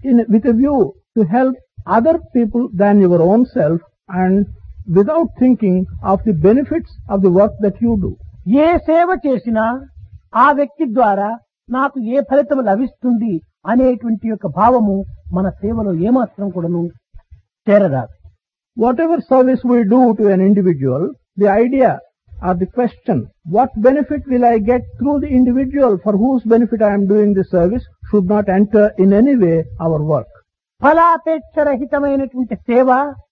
with a view to help other people than your own self and without thinking of the benefits of the work that you do. ఏ సేవ చేసినా ఆ వ్యక్తి ద్వారా నాకు ఏ ఫలితం లభిస్తుంది అనేటువంటి యొక్క భావము మన సేవలో ఏమాత్రం కూడాను చేరరాదు. Whatever service we do to an individual, the idea or the question, what benefit will I get through the individual for whose benefit I am doing this service, should not enter in any way our work. ఫలాపేక్ష రహితమైనటువంటి సేవ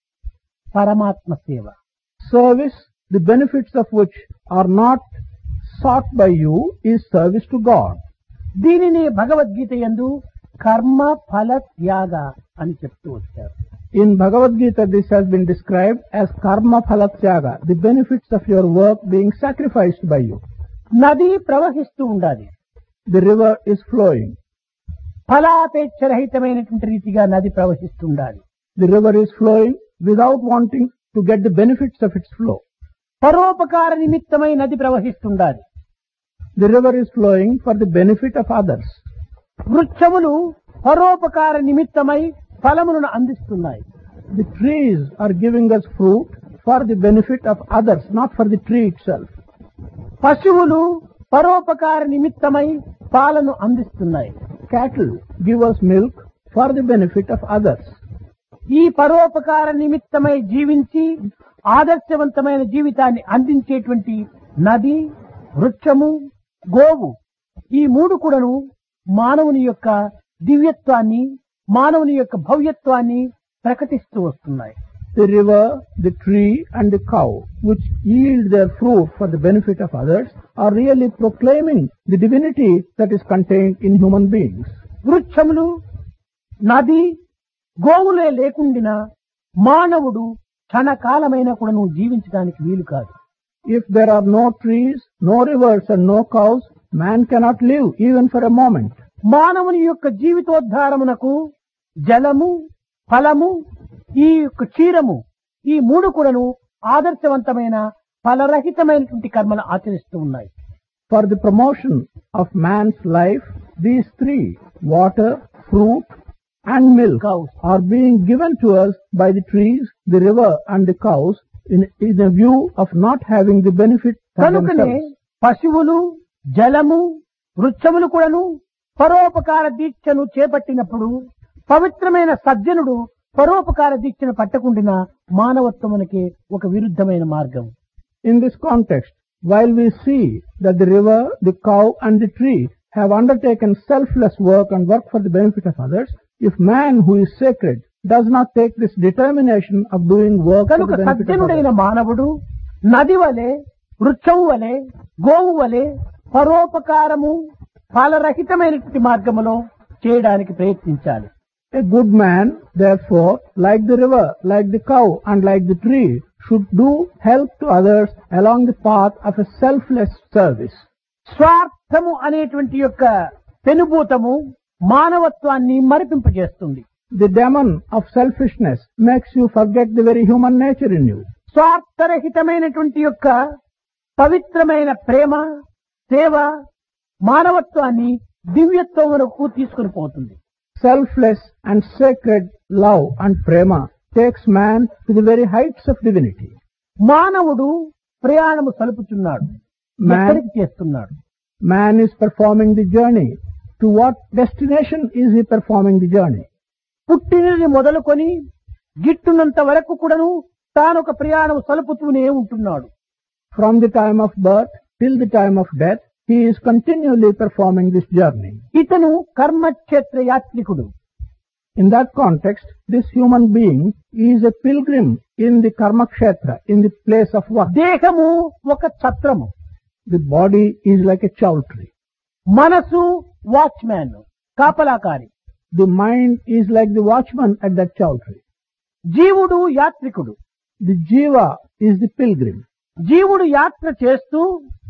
పరమాత్మ సేవ. Service, the benefits of which are not sought by you, is service to God. దీనిని భగవద్గీత యందు కర్మ ఫల త్యాగ అని చెప్తూ వచ్చారు. In Bhagavad Gita, this has been described as karma phala tyaga, the benefits of your work being sacrificed by you. నది ప్రవహిస్తూ ఉండాలి. The river is flowing. ఫలాపేక్ష రహితమైనటువంటి రీతిగా నది ప్రవహిస్తూ ఉండాలి. The river is flowing without wanting to get the benefits of its flow. పరోపకార నిమిత్తమై నది ప్రవహిస్తుండాలి. The river is flowing for the benefit of others. వృక్షములు పరోపకార నిమిత్తమై ఫలములను అందిస్తున్నాయి. The trees are giving us fruit for the benefit of others, not for the tree itself. పశువులు పరోపకార నిమిత్తమై పాలను అందిస్తున్నాయి. Cattle give us milk for the benefit of others. ఈ పరోపకార నిమిత్తమై జీవించి ఆదర్శవంతమైన జీవితాన్ని అందించేటువంటి నది, వృక్షము, గోవు, ఈ మూడు కూడాను మానవుని యొక్క దివ్యత్వాన్ని, మానవుని యొక్క భవ్యత్వాన్ని ప్రకటిస్తూ వస్తున్నాయి. The river, the tree and the cow, which yield their fruit for the benefit of others, are really proclaiming the divinity that is contained in human beings. వృక్షములు, నది, గోవులే లేకుండినా మానవుడు క్షణకాలమైన కూడాను జీవించడానికి వీలు కాదు. If there are no trees, no rivers and no cows, man cannot live even for a moment. మానవుని యొక్క జీవితోద్ధారమునకు జలము, ఫలము, ఈ యొక్క క్షీరము, ఈ మూడు కూడాను ఆదర్శవంతమైన ఫలరహితమైనటువంటి కర్మలు ఆచరిస్తూ ఉన్నాయి. For the promotion of man's life, these three, water, fruit and milk, are being given to us by the trees, the river and the cows in a view of not having the benefit for కనుకనే themselves. పశువులు, జలము, వృక్షములు కూడాను పరోపకార దీక్షను చేపట్టినప్పుడు పవిత్రమైన సజ్జనుడు పరోపకార దీక్షను పట్టకుండిన మానవత్వమునకే ఒక విరుద్ధమైన మార్గం. In this context, while we see that the river, the cow and the tree have undertaken selfless work and work for the benefit of others, if man who is sacred does not take this determination of doing work for కనుక the benefit of సజ్జనుడైన others, మానవుడు నది వలె, వృక్షము వలె, గోవు వలె పరోపకారము ఫలరహితమైనటువంటి మార్గములో చేయడానికి ప్రయత్నించాలి. a good man, therefore, like the river, like the cow and like the tree, should do help to others along the path of a selfless service. స్వార్థము అనేటువంటి యొక్క పెనుభూతము మానవత్వాన్ని మరిపింపజేస్తుంది. The demon of selfishness makes you forget the very human nature in you. స్వార్థరహితమైనటువంటి యొక్క పవిత్రమైన ప్రేమ, సేవ మానవత్వాన్ని దివ్యత్వమునకు తీసుకుని పోతుంది. Selfless and sacred love and prema takes man to the very heights of divinity. మానవుడు ప్రయాణము సలుపుచున్నాడు. ఎక్కడికి చేస్తున్నాడు? Man is performing the journey. To what destination is he performing the journey? పుట్టినది మొదలుకొని గిట్టునంత వరకు కూడాను తాను ఒక ప్రయాణం సలుపుతూనే ఉంటున్నాడు. From the time of birth till the time of death, he is continually performing this journey. ఇతను కర్మక్షేత్ర యాత్రికుడు. In that context, this human being is a pilgrim in the karma kshetra, in the place of work. దేహము ఒక ఛత్రము. The body is like a chowtry. మనసు watchman, కాపలాకారి. The mind is like the watchman at that chowtry. జీవుడు యాత్రికుడు. The jiva is the pilgrim. జీవుడు యాత్ర చేస్తూ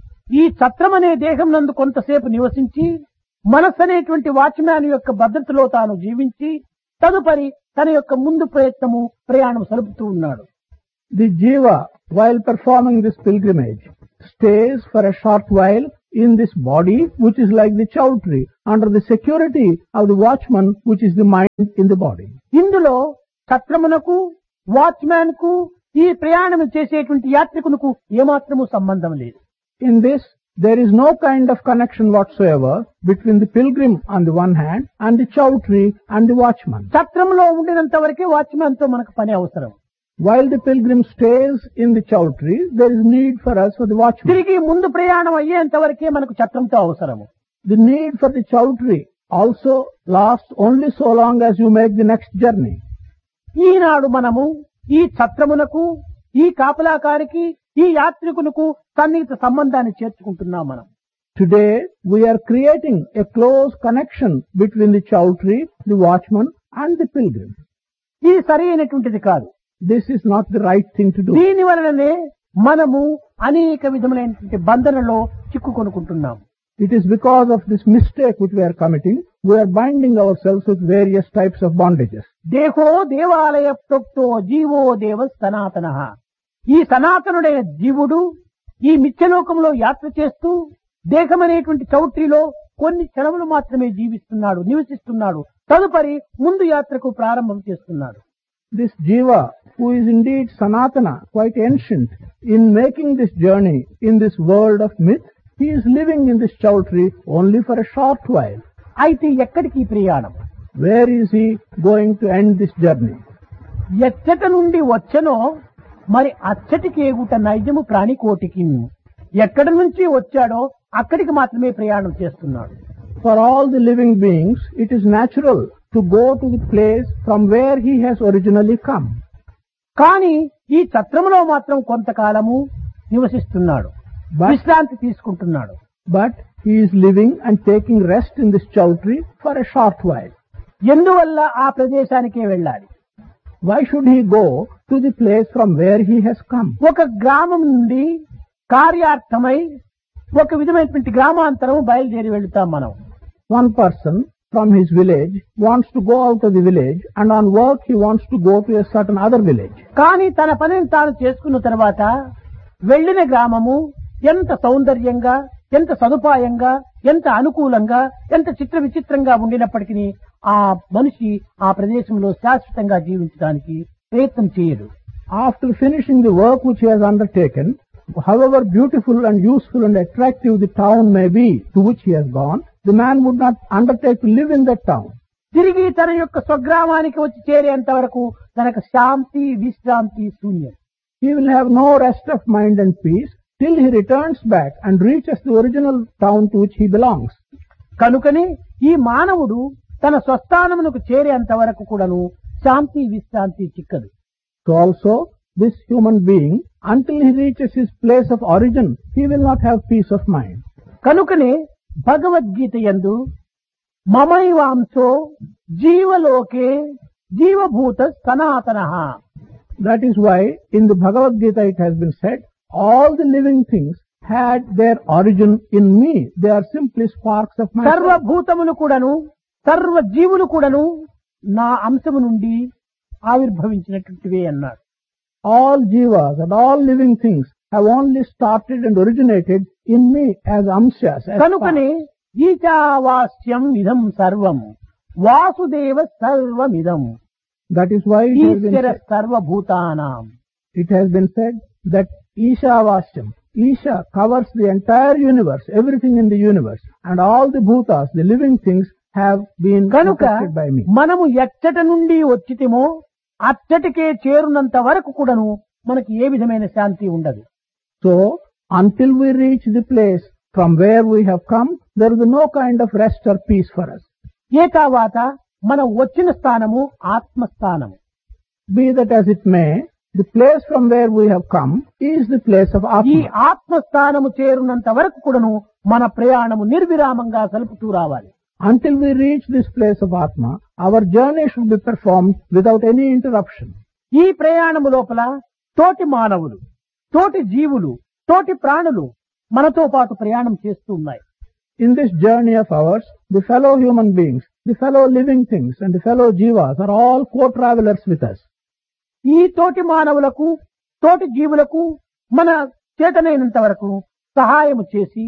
ఈ ఛత్రం అనే దేహం నందు కొంతసేపు నివసించి మనస్సు అనేటువంటి వాచ్మ్యాన్ యొక్క భద్రతలో తాను జీవించి తదుపరి తన యొక్క ముందు ప్రయాణం సలుపుతూ ఉన్నాడు. The jiva, while performing this pilgrimage, stays for a short while in this body which is like the chowtry, under the security of the watchman which is the mind in the body. ఇందులో ఛత్రమునకు watchman కు ఈ ప్రయాణం చేసేటువంటి యాత్రికునకు ఏమాత్రము సంబంధం లేదు. In this, there is no kind of connection whatsoever between the pilgrim on the one hand and the chowtry and the watchman. ఛత్రంలో ఉండినంత వరకే watchman తో మనకు పని అవసరం. While the pilgrim stays in the chowtry, there is need for us for the watchman. తిరిగి ముందు ప్రయాణం అయ్యేంత వరకే మనకు ఛత్రంతో అవసరము. The need for the chowtry also lasts only so long as you make the next journey. ఈనాడు మనము ఈ ఛత్రమునకు ఈ కాపలాకారికి ఈ యాత్రికునకు సన్నిహిత సంబంధాన్ని చేర్చుకుంటున్నాం మనం. Today, we are creating a close connection between the chowtry, the watchman and the pilgrim. ఇది సరి అయినటువంటిది కాదు. This is not the right thing to do. దీని వలననే మనము అనేక విధములైనటువంటి బంధనలో చిక్కుకొనుకుంటున్నాం. It is because of this mistake which we are committing, we are binding ourselves with various types of bondages. దేహో దేవాలయ ప్రోక్తో GO దేవ సనాతన. ఈ సనాతనుడైన జీవుడు ఈ మిథ్యలోకంలో యాత్ర చేస్తూ దేహమనేటువంటి చౌట్రీలో కొన్ని క్షణములు మాత్రమే జీవిస్తున్నాడు, నివసిస్తున్నాడు. తదుపరి ముందు యాత్రకు ప్రారంభం చేస్తున్నాడు. This jiva, who is indeed Sanatana, quite ancient, in making this journey in this world of myth, he is living in this chowtry only for a short while. అయితే ఎక్కడికి ప్రయాణం? Where is he going to end this journey? ఎచ్చట నుండి వచ్చనో మరి అచ్చటికి ఎగుట నైజము ప్రాణికోటికి. ఎక్కడి నుంచి వచ్చాడో అక్కడికి మాత్రమే ప్రయాణం చేస్తున్నాడు. For all the living beings, it is natural to go to the place from where he has originally come. కానీ ఈ ఛత్రములో మాత్రం కొంతకాలము నివసిస్తున్నాడు, విశ్రాంతి తీసుకుంటున్నాడు. But he is living and taking rest in this chowtry for a short while. ఎందువల్ల ఆ ప్రదేశానికే వెళ్ళాలి? Why should he go to the place from where he has come? ఒక గ్రామం నుండి కార్యార్థమై ఒక విధమైనటువంటి గ్రామాంతరం బయలుదేరి వెళ్తాం మనం. One person from his village wants to go out of the village, and on work he wants to go to a certain other village. కానీ తన పనిని తాను చేసుకున్న తర్వాత వెళ్లిన గ్రామము ఎంత సౌందర్యంగా, ఎంత సదుపాయంగా, ఎంత అనుకూలంగా, ఎంత చిత్ర విచిత్రంగా ఉండినప్పటికీ ఆ మనిషి ఆ ప్రదేశంలో శాశ్వతంగా జీవించడానికి ప్రయత్నం చేయడు. After finishing the work which he has undertaken, however beautiful and useful and attractive the town may be to which he has gone, the man would not undertake to live in that town. తిరిగి తన యొక్క స్వగ్రామానికి వచ్చి చేరేంత వరకు తనకు శాంతి, విశ్రాంతి శూన్యం. He will have no rest of mind and peace till he returns back and reaches the original town to which he belongs. కనుకనే ఈ మానవుడు తన స్వస్థానమునకు చేరేంత వరకు కూడాను శాంతి, విశ్రాంతి చిక్కదు. So also, this human being, until he reaches his place of origin, he will not have peace of mind. కనుకనే భగవద్గీత యందు మమైవాంశో జీవలోకే జీవభూత సనాతనః. That is why in the Bhagavad Gita it has been said, all the living things had their origin in me. They are simply sparks of my soul. సర్వభూతములు కూడాను, సర్వ జీవులు కూడాను నా అంశము నుండి ఆవిర్భవించినటువంటివే అన్నాడు. All jivas and all living things have only started and originated in me as amshas. As కనుకనే ఈశావాస్యం ఇదం సర్వం వాసుదేవ సర్వమిదం. That is why ఈశ్వర సర్వభూతానాం. it has been said that Ishavasyam, Isha covers the entire universe, everything in the universe, and all the bhutas, the living things, have been కనుక protected by me. మనము ఎచ్చట నుండి వచ్చితేమో అచ్చటికే చేరునంత వరకు కూడాను మనకి ఏ విధమైన శాంతి ఉండదు. So, until we reach the place from where we have come, there will be no kind of rest or peace for us. ఏ తర్వాత మనం వచ్చిన స్థానము ఆత్మస్థానము. Be that as it may, the place from where we have come is the place of ఈ Atma. ఆత్మస్థానము చేరునంత వరకు కూడాను మన ప్రయాణము నిర్విరామంగా సలుపుతూ రావాలి. Until we reach this place of Atma, our journey should be performed without any interruption. ఈ ప్రయాణము లోపల తోటి మానవులు, తోటి జీవులు, తోటి ప్రాణులు మనతో పాటు ప్రయాణం చేస్తూ ఉన్నాయి. In this journey of ours, the fellow human beings, the fellow living things and the fellow jivas are all co-travelers with us. ఈ తోటి మానవులకు, తోటి జీవులకు మన చేతనైనంత వరకు సహాయము చేసి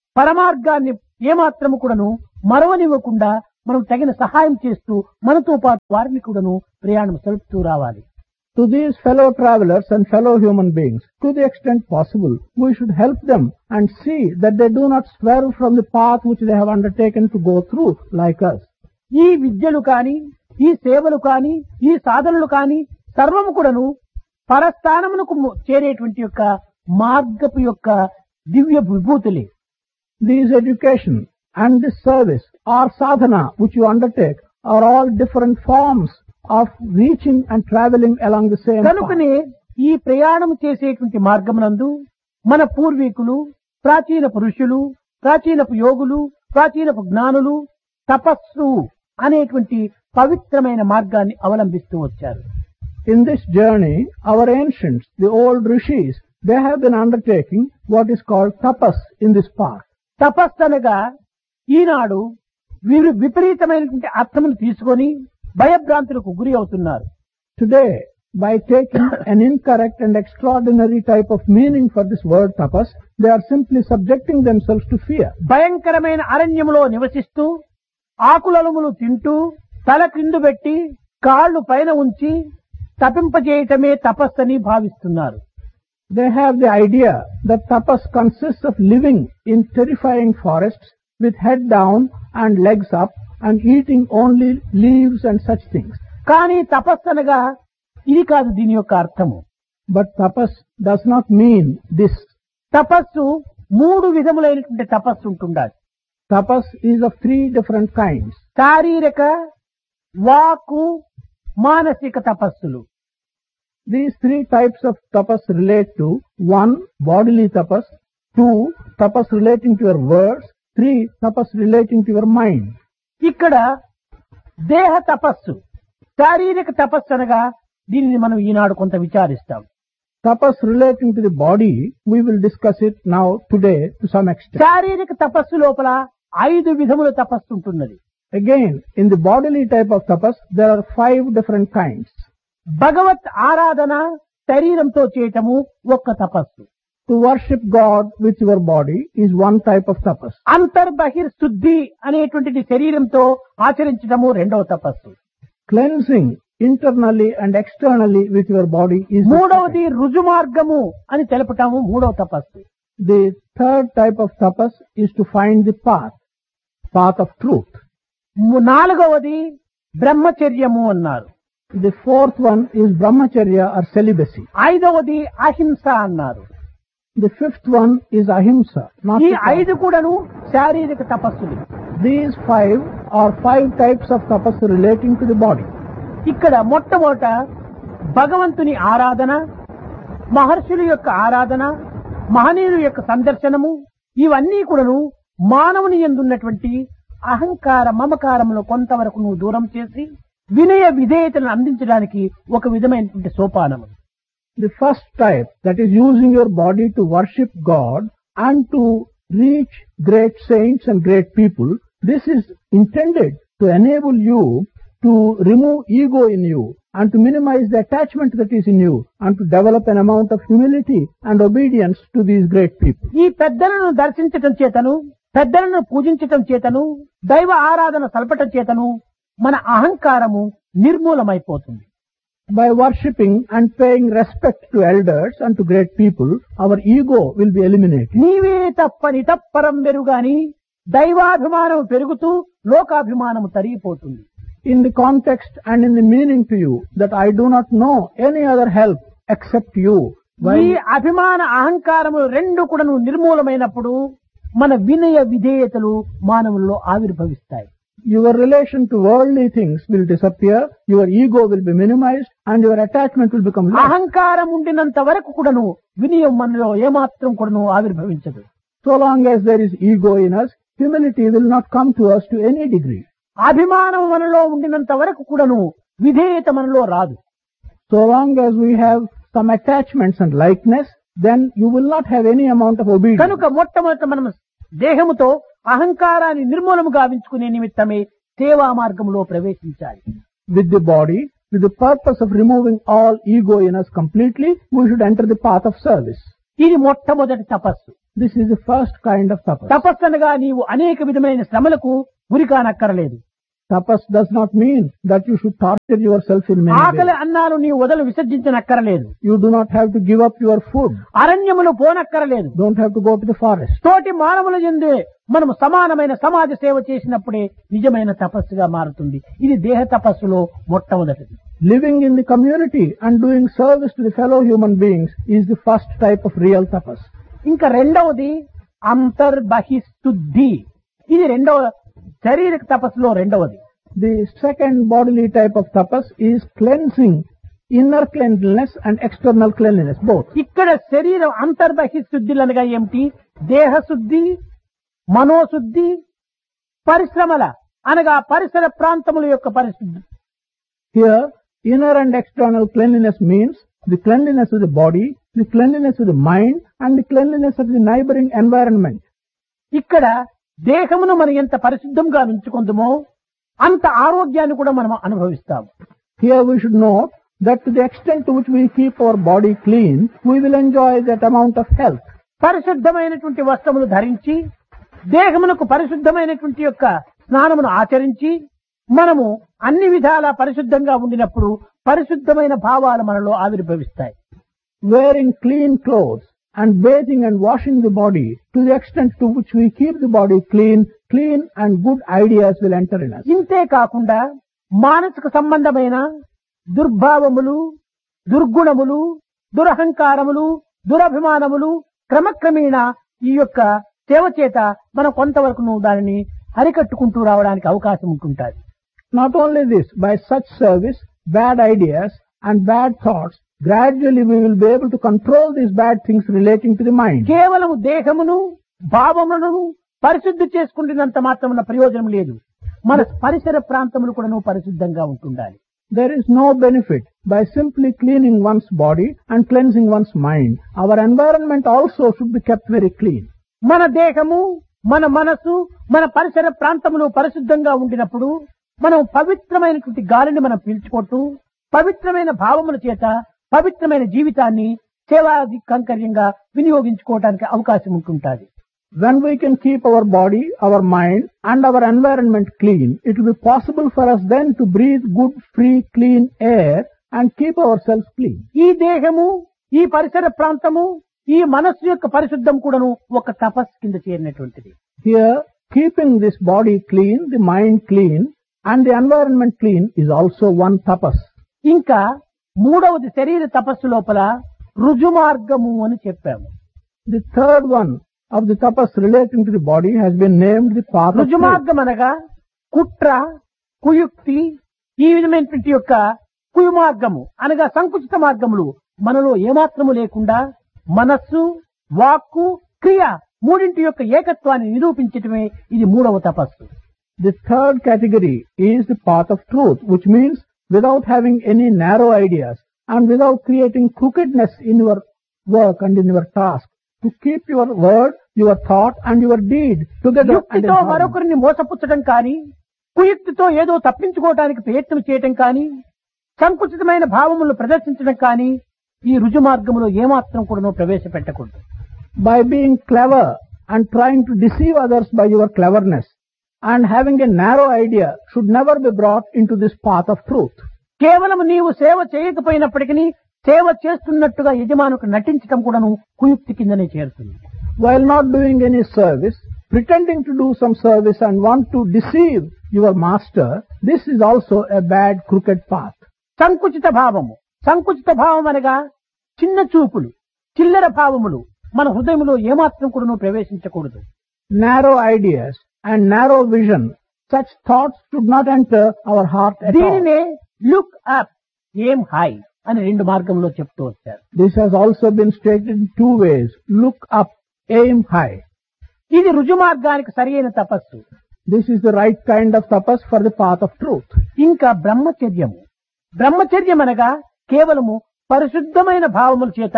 పరమార్గాన్ని ఏమాత్రము కూడాను మరవనివ్వకుండా మనం తగిన సహాయం చేస్తూ మనతో పాటు వారిని కూడాను ప్రయాణం సలుపుతూ రావాలి. To these fellow travelers and fellow human beings, to the extent possible, we should help them and see that they do not swerve from the path which they have undertaken to go through like us. ఈ విద్యలు కాని, ఈ సేవలు కాని, ఈ సాధనలు కాని సర్వము కూడాను పరస్థానమునకు చేరేటువంటి యొక్క మార్గపు యొక్క దివ్య విభూతులే. These education and this service or sadhana which you undertake are all different forms of reaching and traveling along the same path. కనుకనే ఈ ప్రయాణం చేసేటువంటి మార్గమునందు మన పూర్వీకులు, ప్రాచీన పురుషులు, ప్రాచీనపు యోగులు, ప్రాచీనపు జ్ఞానులు తపస్సు అనేటువంటి పవిత్రమైన మార్గాన్ని అవలంబిస్తూ వచ్చారు. In this journey, our ancients, the old rishis, they have been undertaking what is called tapas in this path. తపస్సు అనగా ఈనాడు వీరు విపరీతమైనటువంటి అర్థమును తీసుకొని భయభ్రాంతులకు గురి అవుతున్నారు. Today, by taking an incorrect and extraordinary type of meaning for this word tapas, they are simply subjecting themselves to fear. భయంకరమైన అరణ్యములో నివసిస్తూ ఆకులములు తింటూ తల కిందు పెట్టి కాళ్ళు పైన ఉంచి తపింపజేయటమే తపస్సని భావిస్తున్నారు. They have the idea that tapas consists of living in terrifying forests with head down and legs up and eating only leaves and such things. కానీ తపస్సు అనగా ఇది కాదు దీని యొక్క అర్థము. But tapas does not mean this. తపస్సు మూడు విధములైనటువంటి తపస్సు ఉంటుండాలి. Tapas is of three different kinds. శారీరక, వాక్కు, మానసిక తపస్సులు. These three types of tapas relate to 1. Bodily tapas, 2. Tapas relating to your words, 3. Tapas relating to your mind. ఇక్కడ దేహ తపస్సు, శారీరక తపస్సు అనగా దీనిని మనం ఈనాడు కొంత విచారిస్తాం. Tapas relating to the body, we will discuss it now today to some extent. శారీరక తపస్సు లోపల 5 విధముల తపస్సు ఉంటున్నది. Again, in the bodily type of tapas, there are 5 different kinds. భగవత్ ఆరాధన శరీరంతో చేయటము ఒక్క తపస్సు. To worship God with your body is one type of tapas. అంతర్బహిర్ శుద్ధి అనేటువంటిది శరీరంతో ఆచరించటము రెండవ తపస్సు. Cleansing internally and externally with your body is మూడవది రుజు మార్గము అని తెలపటము మూడవ తపస్సు. The third type of tapas is to find the path of truth. నాలుగవది బ్రహ్మచర్యము అన్నారు. The fourth one is brahmacharya or celibacy. ఐదవది అహింస అన్నారు. The fifth one is ahimsa. ఈ 5 కూడాను శారీరక తపస్సులు. These 5 are 5 types of tapas relating to the body. ఇక్కడ మొట్టమొదట భగవంతుని ఆరాధన, మహర్షుల యొక్క ఆరాధన, మహనీయుల యొక్క సందర్శనము, ఇవన్నీ కూడాను మానవుని యందున్నటువంటి అహంకార మమకారమును కొంతవరకు నువ్వు దూరం చేసి వినయ విధేయతను అందించడానికి ఒక విధమైనటువంటి సోపానము. The first type, that is using your body to worship God and to reach great saints and great people, this is intended to enable you to remove ego in you and to minimize the attachment that is in you and to develop an amount of humility and obedience to these great people. ఈ పెద్దలను దర్శించటం చేతను, పెద్దలను పూజించటం చేతను, దైవ ఆరాధన సల్పటం చేతను మన అహంకారము నిర్మూలమైపోతుంది. By worshipping and paying respect to elders and to great people, our ego will be eliminated. నీవే తప్పని తప్పరం పెరుగాని దైవాభిమానం పెరుగుతూ లోకాభిమానము తరిగిపోతుంది. In the context and in the meaning to you that I do not know any other help except you. ఈ అభిమాన అహంకారము రెండు కూడాను నిర్మూలమైనప్పుడు మన వినయ విధేయతలు మానవుల్లో ఆవిర్భవిస్తాయి. Your relation to worldly things will disappear, your ego will be minimized and your attachment will become less. అహంకారం ఉండినంత వరకు కూడాను వినయం మనలో ఏమాత్రం కూడాను ఆవిర్భవించదు. So long as there is ego in us, humility will not come to us to any degree. అభిమానం మనలో ఉండినంత వరకు కూడాను విధేయత మనలో రాదు. So long as we have some attachments and likeness, then you will not have any amount of obedience. కనుక మొట్టమొదట మనం దేహముతో అహంకారాన్ని నిర్మూలము గావించుకునే నిమిత్తమే సేవా మార్గంలో ప్రవేశించాలి. With the body, with the purpose of removing all ego in us completely, we should enter the path of service. ఇది మొట్టమొదటి తపస్సు. This is the first kind of tapas. తపస్సు అనగా నీవు అనేక విధమైన శ్రమలకు గురి కానక్కరలేదు. Tapas does not mean that you should torture yourself in many ఆకలి ways. అన్నాలు నీవు వదలు విసర్జించనక్కరలేదు. You do not have to give up your food. అరణ్యములు పోనక్కరలేదు. Don't have to go to the forest. తోటి మానవుల యందే మనము సమానమైన సమాజ సేవ చేసినప్పుడే నిజమైన తపస్సుగా మారుతుంది. ఇది దేహ తపస్సులో మొట్టమొదటిది. Living in the community and doing service to the fellow human beings is the first type of real tapas. ఇంకా రెండవది అంతర్బహిశుద్ధి. ఇది రెండవ శారీరక తపస్సులో రెండవది. The second bodily type of tapas is cleansing, inner cleanliness and external cleanliness, both. ఇక్కడ శరీరం అంతర్బహిశుద్ధులు అనగా ఏమిటి? దేహశుద్ధి, మనోశుద్ధి, పరిశ్రమల అనగా పరిసర ప్రాంతముల యొక్క పరిశుద్ధి. Here, inner and external cleanliness means the cleanliness of the body, the cleanliness of the mind and the cleanliness of the neighboring environment. ఇక్కడ దేహమును మనం ఎంత పరిశుద్ధంగా ఉంచుకుందామో అంత ఆరోగ్యాన్ని కూడా మనం అనుభవిస్తాము. Here we should note that to the extent to which we keep our body clean, we will enjoy that amount of health. పరిశుద్ధమైనటువంటి వస్త్రములు ధరించి దేహమునకు పరిశుద్ధమైనటువంటి యొక్క స్నానమును ఆచరించి మనము అన్ని విధాలా పరిశుద్ధంగా ఉండినప్పుడు పరిశుద్ధమైన భావాలు మనలో ఆవిర్భవిస్తాయి. Wearing clean clothes and bathing and washing the body, to the extent to which we keep the body clean and good ideas will enter in us. ఇంతే కాకుండా మానసిక సంబంధమైన దుర్భావములు, దుర్గుణములు, దురహంకారములు, దురభిమానములు క్రమక్రమేణా ఈ యొక్క సేవ చేత మనం కొంతవరకు దానిని అరికట్టుకుంటూ రావడానికి అవకాశం ఉంటుంటుంది. Not only this, by such service, bad ideas and bad thoughts, gradually we will be able to control these bad things relating to the mind. కేవలం దేహమును భావములను పరిశుద్ధి చేసుకుంటున్నంత మాత్రమున ప్రయోజనం లేదు. మన పరిసర ప్రాంతములు కూడా పరిశుద్ధంగా ఉంటుండాలి. There is no benefit by simply cleaning one's body and cleansing one's mind. Our environment also should be kept very clean. మన దేహము, మన మనసు, మన పరిసర ప్రాంతములు పరిశుద్ధంగా ఉండినప్పుడు మనం పవిత్రమైనటువంటి గాలిని మనం పీల్చుకుంటూ పవిత్రమైన భావముల చేత పవిత్రమైన జీవితాన్ని సేవాది కంకర్యంగా వినియోగించుకోవడానికి అవకాశం ఉంటుంటుంది. When we can keep our body, our mind and our environment clean, it will be possible for us then to breathe good, free, clean air and keep ourselves clean. ఈ దేహము, ఈ పరిసర ప్రాంతము, ఈ మనస్సు యొక్క పరిశుద్ధం కూడాను ఒక తపస్సు కింద చేరినటువంటిది. Here, keeping this body clean, the mind clean and the environment clean is also one tapas. ఇంకా మూడవది శరీర తపస్సు లోపల రుజుమార్గము అని చెప్పాము. The third one of the tapas relating to the body has been named the path of truth. రుజుమార్గం అనగా కుట్ర, కుయుక్తి, ఈ విధమైనటువంటి యొక్క కుయుమార్గము అనగా సంకుచిత మార్గములు మనలో ఏమాత్రము లేకుండా మనస్సు, వాక్కు, క్రియ మూడింటి యొక్క ఏకత్వాన్ని నిరూపించటమే ఇది మూడవ తపస్సు. The third category is the path of truth, which means without having any narrow ideas and without creating crookedness in your work and in your task, to keep your word, your thought and your deed together. యుక్తితో మరొకరిని మోసపుచ్చడం కానీ, కుయుక్తితో ఏదో తప్పించుకోవడానికి ప్రయత్నం చేయటం కానీ, సంకుచితమైన భావములను ప్రదర్శించడం కానీ ఈ రుజు మార్గములో ఏమాత్రం కూడా ప్రవేశపెట్టకూడదు. By being clever and trying to deceive others by your cleverness and having a narrow idea should never be brought into this path of truth. కేవలం నీవు సేవ చేయకపోయినప్పటికీ సేవ చేస్తున్నట్టుగా యజమానుకు నటించడం కూడాను కుయుక్తి కిందనే చేరుతుంది. While not doing any service, pretending to do some service and want to deceive your master, this is also a bad crooked path. సంకుచిత భావము, సంకుచిత భావం అనగా చిన్న చూపులు, చిల్లర భావములు మన హృదయంలో ఏమాత్రం కూడా ప్రవేశించకూడదు. Narrow ideas and narrow vision, such thoughts should not enter our heart at all. దీనినే లుక్ అప్, ఎయిమ్ హై అని రెండు మార్గంలో చెప్తూ వచ్చారు. This has also been stated in two ways: look up, aim high. ఇది రుజు మార్గానికి సరియైన తపస్సు. This is the right kind of tapas for the path of truth. ఇంకా బ్రహ్మచర్యము, బ్రహ్మచర్యం అనగా కేవలము పరిశుద్ధమైన భావముల చేత,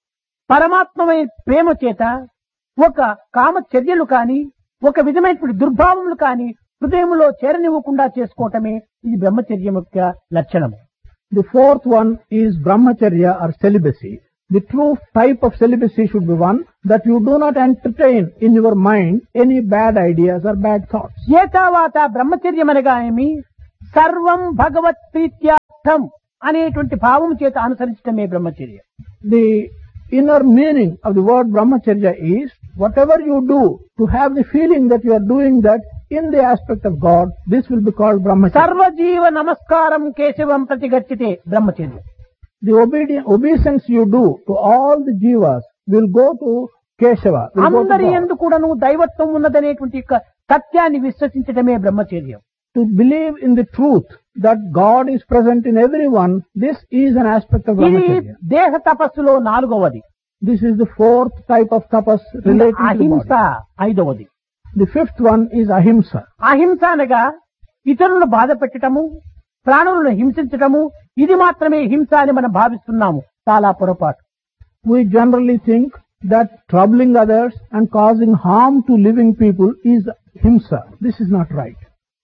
పరమాత్మమైన ప్రేమ చేత ఒక కామచర్యలు కాని, ఒక విధమైనటువంటి దుర్భావములు కాని హృదయంలో చేరనివ్వకుండా చేసుకోవటమే ఇది బ్రహ్మచర్యం యొక్క లక్షణము. The fourth one is brahmacharya or celibacy. The true type of celibacy should be one that you do not entertain in your mind any bad ideas or bad thoughts. ఏతావాత బ్రహ్మచర్యం అనగా ఏమి? సర్వం భగవత్ ప్రీత్యార్థం అనేటువంటి భావం చేత అనుసరించడమే బ్రహ్మచర్యం. The inner meaning of the word brahmacharya is whatever you do to have the feeling that you are doing that in the aspect of God, this will be called brahmacharya. సర్వజీవ నమస్కారం కేశవం ప్రతిగచ్చితే బ్రహ్మచర్యం. The obeisance you do to all the jivas will go to Keshava. will go to అందరి God. యందు కూడాను దైవత్వం ఉన్నదనేటువంటి యొక్క సత్యాన్ని విశ్వసించడమే బ్రహ్మచర్యం. To believe in the truth that God is present in everyone, this is an aspect of ఇది brahmacharya. దేహ తపస్సులో నాలుగవది. This is the fourth type of tapas relating to the అహింస body. ఐదవది. The fifth one is ahimsa. అహింస అనగా ఇతరులను బాధ పెట్టడము, ప్రాణులను హింసించటము, ఇది మాత్రమే హింస అని మనం భావిస్తున్నాము. చాలా పొరపాటు. We generally think that troubling others and causing harm to living people is himsa. This is not right.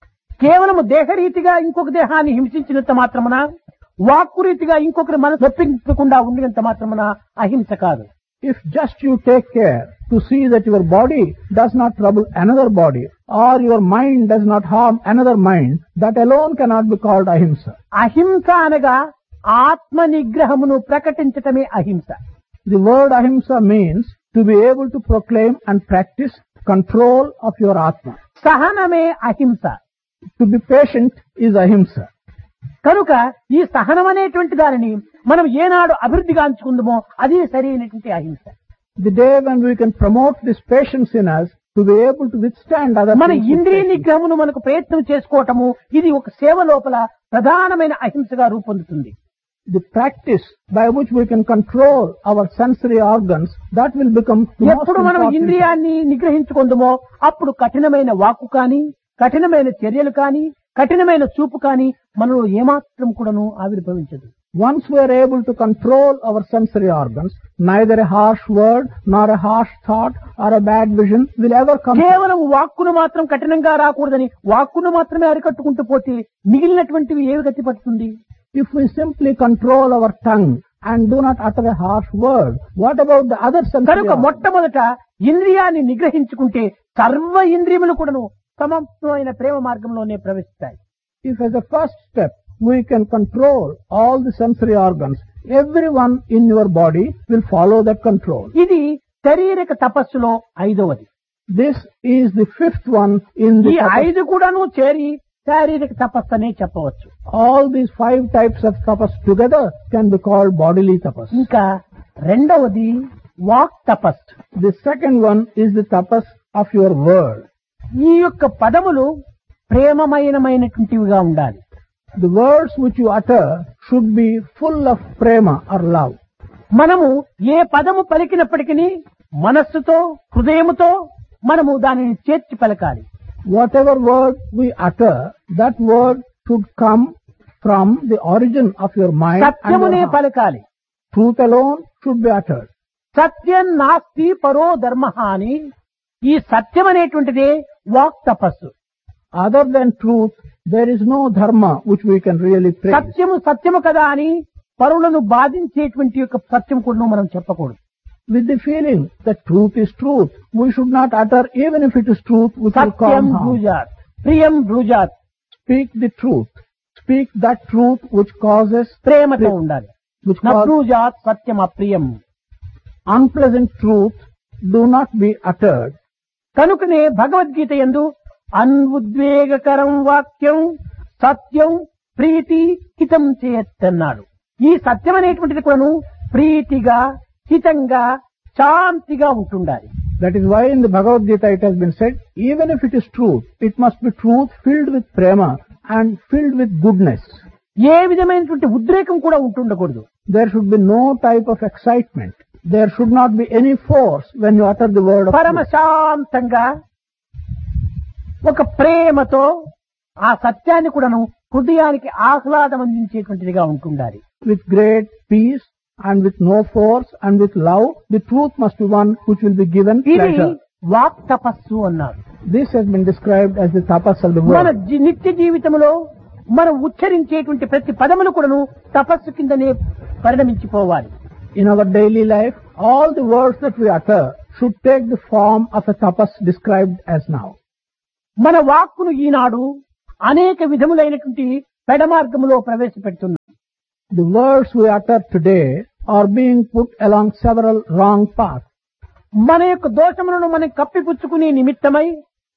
కేవలం దేహరీతిగా ఇంకొక దేహాన్ని హింసించినంత మాత్రమున, వాక్కు రీతిగా ఇంకొకరి మనసు నొప్పించకుండా ఉండినంత మాత్రమున అహింస కాదు. If just you take care to see that your body does not trouble another body or your mind does not harm another mind, that alone cannot be called ahimsa. అహింస అనగా ఆత్మ నిగ్రహమును ప్రకటించటమే అహింస. The word ahimsa means to be able to proclaim and practice control of your atma. సహనమే అహింస. To be patient is ahimsa. కనుక ఈ సహనం అనేటువంటి దానిని మనం ఏనాడు అభివృద్ధిగాంచుకుందామో అది సరైనటువంటి అహింస. The day when we can promote this patience in us to be able to withstand other మన things with ఇంద్రియ patience. నిగ్రహమును మనకు ప్రయత్నం చేసుకోవటము ఇది ఒక సేవ లోపల ప్రధానమైన అహింసగా రూపొందుతుంది. The practice by which we can control our sensory organs, that will become the most ఎప్పుడు మనం important. ఇంద్రియాన్ని నిగ్రహించుకుందామో అప్పుడు కఠినమైన వాక్కు కానీ, కఠినమైన చర్యలు కానీ, కఠినమైన చూపు కానీ మనలో ఏమాత్రం కూడాను ఆవిర్భవించదు. Once we are able to control our sensory organs, neither a harsh word nor a harsh thought or a bad vision will ever come. కేవలం వాక్కును మాత్రం కఠినంగా రాకూడదని వాక్కును మాత్రమే అరికట్టుకుంటూ పోతే మిగిలినటువంటివి ఏవి గతి పడుతుంది? If we simply control our tongue and do not utter a harsh word, what about the other sensory కనుక organs? మొట్టమొదట ఇంద్రియాన్ని నిగ్రహించుకుంటే సర్వ ఇంద్రియములు కూడాను సమమైన ప్రేమ మార్గంలోనే ప్రవేశిస్తాయి. If as a first step we can control all the sensory organs, everyone in your body will follow that control. ఇది శారీరక తపస్సులో ఐదవది. This is the fifth one in the ఈ tapas. ఐదు కూడాను చేరి శారీరక తపస్సు అనే చెప్పవచ్చు. All these 5 types of tapas together can be called bodily tapas. ఇంకా రెండవది walk Tapas. The second one is the tapas of your word. ఈ యొక్క పదములు ప్రేమమయమైనటువంటివిగా ఉండాలి. The words which you utter should be full of prema or love. మనము ఏ పదము పలికినప్పటికీ మనస్సుతో, హృదయముతో మనము దానిని చేర్చి పలకాలి. Whatever word we utter, that word should come from the origin of your mind and సత్యమునే your heart. పలకాలి. Truth alone should be uttered. సత్యం నాస్తి పరో ధర్మ అని ఈ సత్యం అనేటువంటిదే వాక్ తపస్సు. Other than truth, there is no dharma which we can really praise. సత్యము సత్యము కదా అని పరులను బాధించేటువంటి యొక్క సత్యం కూడా మనం చెప్పకూడదు. With the feeling that truth is truth, we should not utter even if it is truth which will Satyam cause harm. బ్రూజాత్, ప్రియం బ్రూజాత్. Speak the truth. Speak that truth which causes ప్రేమతో ఉండాలి. which causes నబ్రూజాత్ Satyam అప్రియం. unpleasant truth do not be uttered. కనుకనే భగవద్గీత యందు అన్ఉద్వేగకరం వాక్యం సత్యం ప్రీతి హితం చేయత్తన్నాడు. ఈ సత్యం అనేటువంటిది కూడాను ప్రీతిగా, హితంగా, శాంతిగా ఉంటుండాలి. That is why in the Bhagavad Gita it has been said, even if it is truth, it must be truth filled with prema and filled with goodness. ఏ విధమైనటువంటి ఉద్రేకం కూడా ఉంటుండకూడదు. There should be no type of excitement. There should not be any force when you utter the word of పరమ truth. శాంతంగా ఒక ప్రేమతో ఆ సత్యాన్ని కూడాను హృదయానికి ఆహ్లాదం అందించేటువంటిదిగా ఉంటుండాలి. With great peace and with no force and with love, the truth must be one which will be given ఇది pleasure. వాక్ తపస్సు అన్నారు. This has been described as the tapas of the మన word. నిత్య జీవితంలో మనం ఉచ్చరించేటువంటి ప్రతి పదములు కూడాను తపస్సు కిందనే పరిణమించిపోవాలి. In our daily life, all the words that we utter should take the form of a tapas described as now. మన వాక్కును ఈనాడు అనేక విధములైనటువంటి పెడమార్గములో ప్రవేశపెడుతున్నాం. The words we utter today are being put along several wrong paths. మన యొక్క దోషములను మనం కప్పిపుచ్చుకునే నిమిత్తమై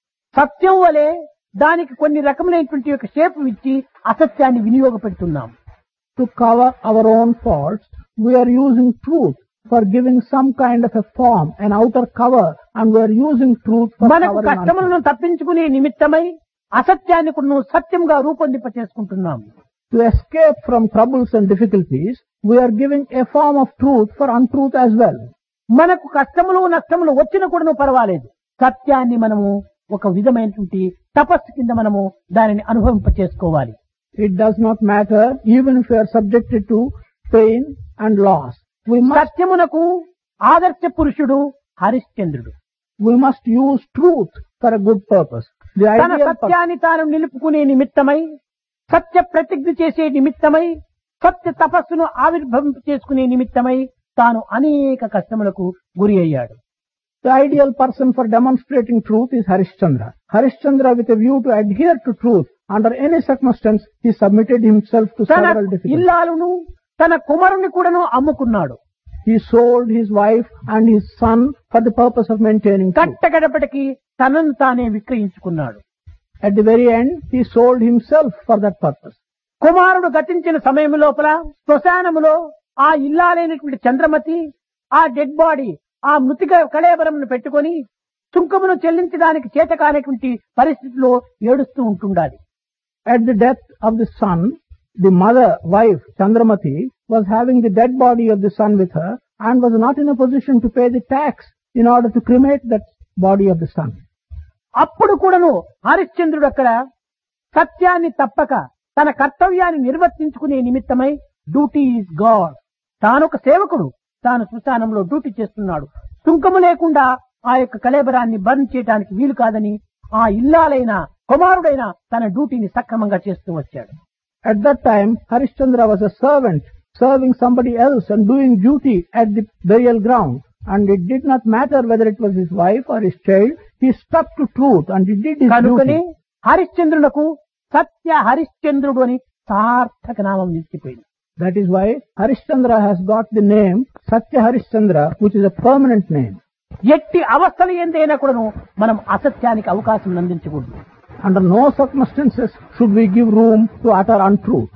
సత్యం వలె దానికి కొన్ని రకములైనటువంటి యొక్క షేపు ఇచ్చి అసత్యాన్ని వినియోగపెడుతున్నాం. To cover our own faults, we are using truth for giving some kind of a form, an outer cover, and we are using truth for మనకు covering కష్టములను untruth. తప్పించుకునే నిమిత్తమై అసత్యాన్ని కూడా సత్యంగా రూపొందింప చేసుకుంటున్నాం. To escape from troubles and difficulties, we are giving a form of truth for untruth as well. మనకు కష్టములు నష్టములు వచ్చిన కూడా పర్వాలేదు, సత్యాన్ని మనము ఒక విధమైనటువంటి తపస్సు కింద మనము దానిని అనుభవింప చేసుకోవాలి. It does not matter even if we are subjected to pain and loss. సత్యమునకు ఆదర్శ పురుషుడు హరిశ్చంద్రుడు. We must use truth for a good purpose. The తన ideal సత్యాన్ని తాను నిలుపుకునే నిమిత్తమై, సత్య ప్రతిజ్ఞ చేసే నిమిత్తమై, సత్య తపస్సును ఆవిర్భవింప చేసుకునే నిమిత్తమై తాను అనేక కష్టములకు గురి అయ్యాడు. The ideal person for demonstrating truth is Harishchandra. Harishchandra, with a view to adhere to truth under any circumstance, he submitted himself to తన several difficulties. ఇల్లాలును తన కుమారుని కూడాను అమ్ముకున్నాడు. He sold his wife and his son for the purpose of maintaining truth. కట్టగడపటికి తనను తానే విక్రయించుకున్నాడు. At the very end, he sold himself for that purpose. కుమారుడు గతించిన సమయం లోపల శ్మశానములో ఆ ఇల్లాలైనటువంటి చంద్రమతి ఆ డెడ్ బాడీ, ఆ మృతిక కళేబరమును పెట్టుకొని సుంకమును చెల్లించడానికి చేతకానటువంటి పరిస్థితిలో ఏడుస్తూ ఉంటుండాలి. At the death of the son, the mother, wife, Chandramati, was having the dead body of the son with her and was not in a position to pay the tax in order to cremate that body of the son. అప్పుడు కూడాను హరిశ్చంద్రుడు అక్కడ సత్యాన్ని తప్పక తన కర్తవ్యాన్ని నిర్వర్తించుకునే నిమిత్తమై duty is God, తానొక సేవకుడు, తాను శ్మశానంలో డ్యూటీ చేస్తున్నాడు, సుంకము లేకుండా ఆ యొక్క కళేబరాన్ని బర్న్ చేయడానికి వీలు కాదని ఆ ఇల్లాలైన కుమారుడైన తన డ్యూటీని సక్రమంగా చేస్తూ వచ్చాడు. At that time, Harishchandra was a servant serving somebody else and doing duty at the burial ground. And it did not matter whether it was his wife or his child. He stuck to truth and he did his కనుకనే duty. హరిశ్చంద్రులకు సత్య హరిశ్చంద్రుడు అని సార్థక నామం నిలిచిపోయింది. That is why Harishchandra has got the name Satya Harishchandra, which is a permanent name. ఎట్టి అవస్థలు ఏందైనా కూడాను మనం అసత్యానికి అవకాశం అందించకూడదు. Under no circumstances should we give room to utter untruth.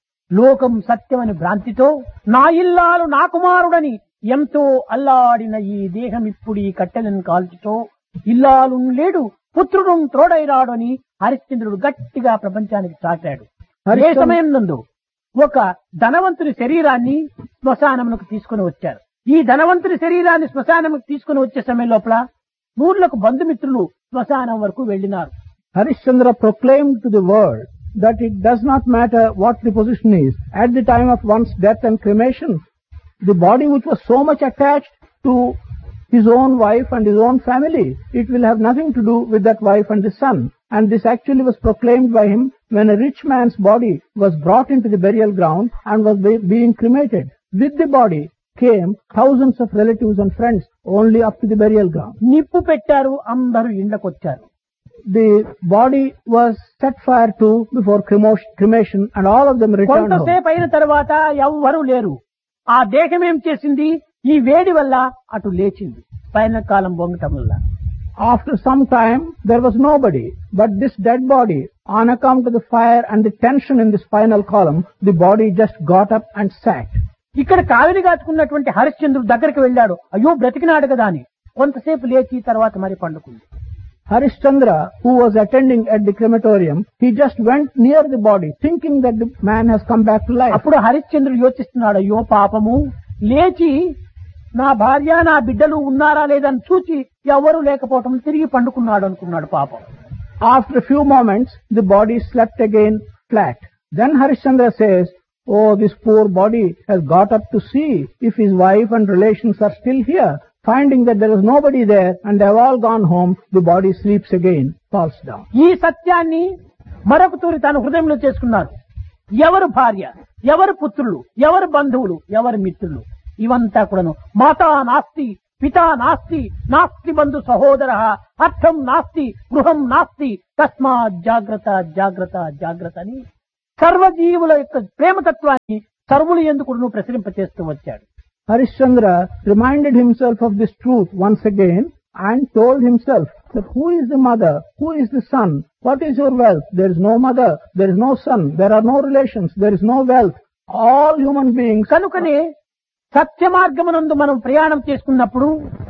లోకం సత్యమని భ్రాంతితో నా ఇల్లాలు నా కుమారుడని ఎంతో అల్లాడిన ఈ దేహం ఇప్పుడు ఈ కట్టెలను కాల్చుతో ఇల్లాలు లేడు పుత్రుడు త్రోడైరాడు అని హరిశ్చంద్రుడు గట్టిగా ప్రపంచానికి చాటాడు. అదే సమయం నందు ఒక ధనవంతుని శరీరాన్ని శ్మశానమునకు తీసుకుని వచ్చారు. ఈ ధనవంతుని శరీరాన్ని శ్మశానముకు తీసుకుని వచ్చే సమయం లోపల నూర్లకు బంధుమిత్రులు శ్మశానం వరకు వెళ్లినారు. Harishchandra proclaimed to the world that it does not matter what the position is. At the time of one's death and cremation, the body which was so much attached to his own wife and his own family, it will have nothing to do with that wife and the son. And this actually was proclaimed by him when a rich man's body was brought into the burial ground and was being cremated. With the body came thousands of relatives and friends only up to the burial ground. నిప్పు పెట్టారు, అందరూ ఇండ్లకొచ్చారు. The body was set fire to before cremation and all of them returned home. కొంతసేపు అయిన తర్వాత ఎవ్వరూ లేరు. ఆ దేహం ఏం చేసింది, ఈ వేడి వల్ల అటు లేచింది, పైన కాలం బొంగటం వల్ల. After some time there was nobody, but this dead body, on account of the fire and the tension in the spinal column, the body just got up and sat. ఇక్కడ కావిలి కాచుకున్నటువంటి హరిశ్చంద్రుడు దగ్గరికి వెళ్ళాడు. అయ్యో బ్రతికినాడు కదా అని కొంతసేపు లేచి తర్వాత మరి పండుకుంది. Harishchandra, who was attending at the crematorium, he just went near the body thinking that the man has come back to life. అప్పుడు హరిశ్చంద్రుడు యోచిస్తున్నాడు, అయ్యో పాపము, లేచి నా భార్య నా బిడ్డలు ఉన్నారా లేదని చూచి ఎవరు లేకపోవటం తిరిగి పండుకున్నాడు అనుకున్నాడు పాపం. After a few moments, the body slept again flat. Then Harishchandra says, oh, this poor body has got up to see if his wife and relations are still here. Finding that there is nobody there and they have all gone home, the body sleeps again, falls down. ఈ సత్యాన్ని మరొక తూరి తన హృదయంలో చేసుకున్నారు. ఎవరు భార్య, ఎవరు పుత్రులు, ఎవరు బంధువులు, ఎవరు మిత్రులు, ఇవంతా కూడాను మాతా నాస్తి పితా నాస్తి నాస్తి బంధు సహోదర అర్థం నాస్తి గృహం నాస్తి తస్మాత్ జాగ్రత్త జాగ్రత్త జాగ్రత్త అని సర్వజీవుల యొక్క ప్రేమతత్వాన్ని సర్వులు ఎందుకు ప్రసరింపచేస్తూ వచ్చాడు. Harishchandra reminded himself of this truth once again and told himself that who is the mother, who is the son, what is your wealth? There is no mother, there is no son, there are no relations, there is no wealth. All human beings. కనుకనే సత్య మార్గమునందు మనం ప్రయాణం చేసుకున్నప్పుడు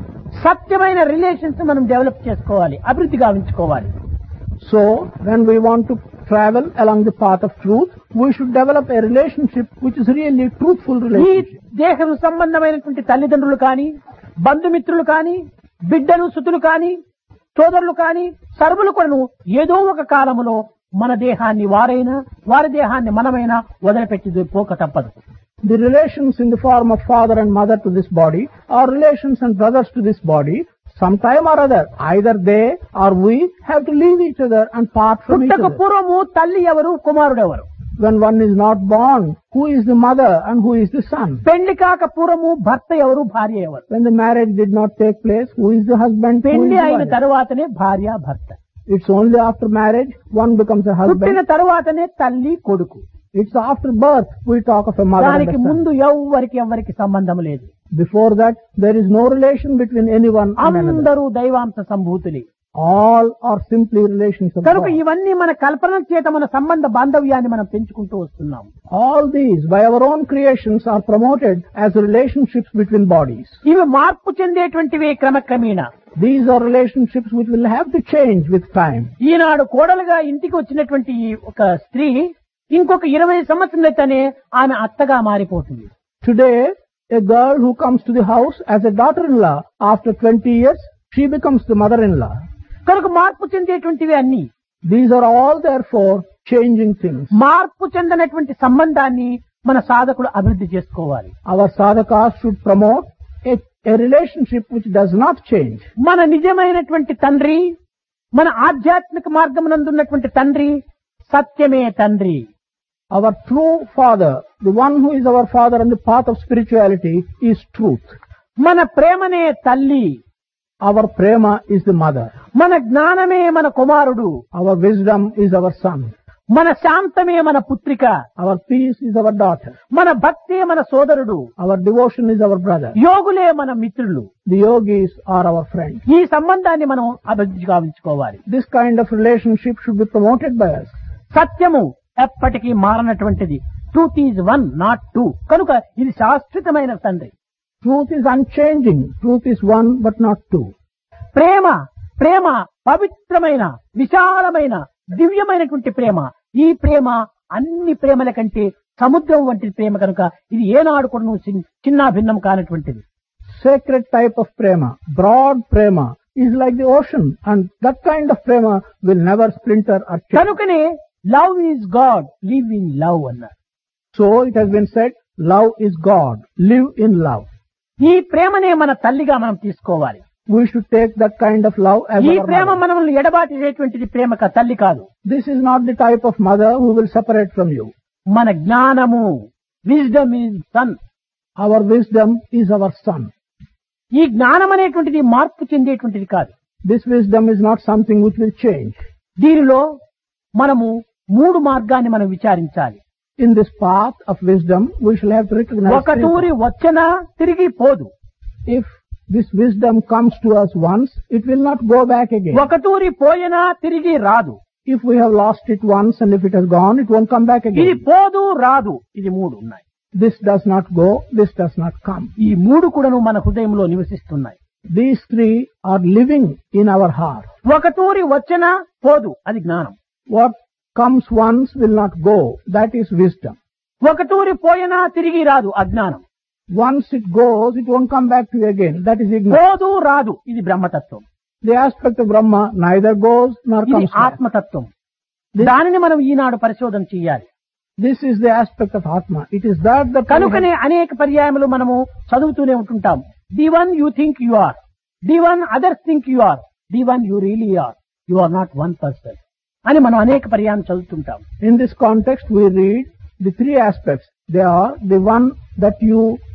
సత్యమైన relations మనం develop చేసుకోవాలి, అభివృద్ధి గావించుకోవాలి. So, when we want to travel along the path of truth, we should develop a relationship which is really truthful ఈ relationship. దేహం సంబంధమైనటువంటి తల్లిదండ్రులు కానీ, బంధుమిత్రులు కానీ, బిడ్డలు సుతులు కానీ, సోదరులు కానీ, సర్వులు కూడాను ఏదో ఒక కాలములో మన దేహాన్ని వారైనా, వారి దేహాన్ని మనమైనా వదిలిపెట్టి పోక తప్పదు. The relations in the form of father and mother to this body, or relations and brothers to this body, sometime or other, either they or we have to leave each other and part from each పుట్టక other. పూర్వము తల్లి ఎవరు, కుమారుడు ఎవరు? When one is not born, who is the mother and who is the son? పెళ్లి కాక పూర్వము భర్త ఎవరు, భార్య ఎవరు? When the marriage did not take place, who is the husband, who is పెళ్లి the అయిన wife? తరువాతనే భార్య భర్త. It's only after marriage one becomes a పుట్టిన husband. తరువాతనే తల్లి కొడుకు. It's after birth we talk of a mother and దానికి a son. ముందు ఎవరికి సంబంధం లేదు. Before that, there is no relation between anyone and another. అందరూ దైవాంశ సంభూతులే. All are simply relations of కనుక God. ఇవన్నీ మన కల్పన చేత మన సంబంధ బాంధవ్యాన్ని మనం పెంచుకుంటూ వస్తున్నాం. All these, by our own creations, are promoted as relationships between bodies. ఇవి మార్పు చెందేటువంటివే క్రమక్రమేణా. These are relationships which will have to change with time. ఈనాడు కోడలుగా ఇంటికి వచ్చినటువంటి ఒక స్త్రీ ఇంకొక 20 సంవత్సరాలైతేనే ఆమె అత్తగా మారిపోతుంది. Today, a girl who comes to the house as a daughter-in-law, after 20 years, she becomes the mother-in-law. కనుక మార్పు చెందేటువంటివి అన్ని. These are all therefore changing things. మార్పు చెందినటువంటి సంబంధాన్ని మన సాధకుడు అభివృద్ధి చేసుకోవాలి. Our sadhakas should promote a relationship which does not change. మన నిజమైనటువంటి తండ్రి, మన ఆధ్యాత్మిక మార్గమునందున్నటువంటి తండ్రి సత్యమే తండ్రి. Our true father, the one who is our father on the path of spirituality, is truth. మన ప్రేమనే తల్లి. Our prema is the mother. మన జ్ఞానమే మన కుమారుడు. Our wisdom is our son. మన శాంతమే మన పుత్రిక. Our peace is our daughter. మన భక్తే మన సోదరుడు. Our devotion is our brother. యోగులే మన మిత్రులు. The yogis are our friends. ఈ సంబంధాన్ని మనం అభివృద్ధి గావించుకోవాలి. This kind of relationship should be promoted by us. సత్యము ఎప్పటికీ మారనటువంటిది. Truth is one, not two. కనుక ఇది శాశ్వతమైన తండ్రి. Truth is unchanging. Truth is one but not two. ప్రేమ ప్రేమ పవిత్రమైన, విశాలమైన, దివ్యమైనటువంటి ప్రేమ. ఈ ప్రేమ అన్ని ప్రేమల కంటే సముద్రం వంటి ప్రేమ కనుక ఇది ఏనాడు కూడా చిన్న భిన్నం కానటువంటిది. Sacred type of prema, broad prema, is like the ocean, and that kind of prema will never splinter or change. కనుకనే love is God, live in love అన్నారు. So it has been said, love is God, live in love. ఈ ప్రేమనే మన తల్లిగా మనం తీసుకోవాలి. We should take that kind of love as ఈ our Prema mother. మనల్ని ఎడబాటేటువంటిది ప్రేమ తల్లి కాదు. This is not the type of mother who will separate from you. మన జ్ఞానము, wisdom is sun. Our wisdom is our son. ఈ జ్ఞానం అనేటువంటిది మార్పు చెందేటువంటిది కాదు. This wisdom is not something which will change. దీనిలో మనము 3 మార్గాన్ని మనం విచారించాలి. In this path of wisdom, we shall have to recognize ఒక తూరి వచ్చినా తిరిగి పోదు. if this wisdom comes to us once, it will not go back again. ఒక తూరి పోయినా తిరిగి రాదు. If we have lost it once and if it has gone, it won't come back ఇది again. పోదు రాదు, ఇది 3 ఉన్నాయి. This does not go, this does not come. ఈ 3 కూడాను మన హృదయంలో నివసిస్తున్నాయి. These 3 are living in our heart. ఒక తూరి వచ్చినా పోదు, అది జ్ఞానం. What comes once will not go, that is wisdom. ఒక తూరి పోయినా తిరిగి రాదు, అజ్ఞానం. Once it goes, it won't come back to you again, that is ignorance. పోదు రాదు, ఇది బ్రహ్మతత్వం. The aspect of Brahma neither goes nor ఇది comes back. ఆత్మతత్వం. దానిని మనం ఈనాడు పరిశోధన చేయాలి. This is the aspect of Atma. It is that we కనుకనే అనేక పర్యాయములు మనము చదువుతూనే ఉంటుంటాం. The one you think you are, the one others think you are, the one you really are, you are not one person అని మనం అనేక పర్యాయం చదువుతుంటాం. In this context, we read the 3 aspects. They are the one that you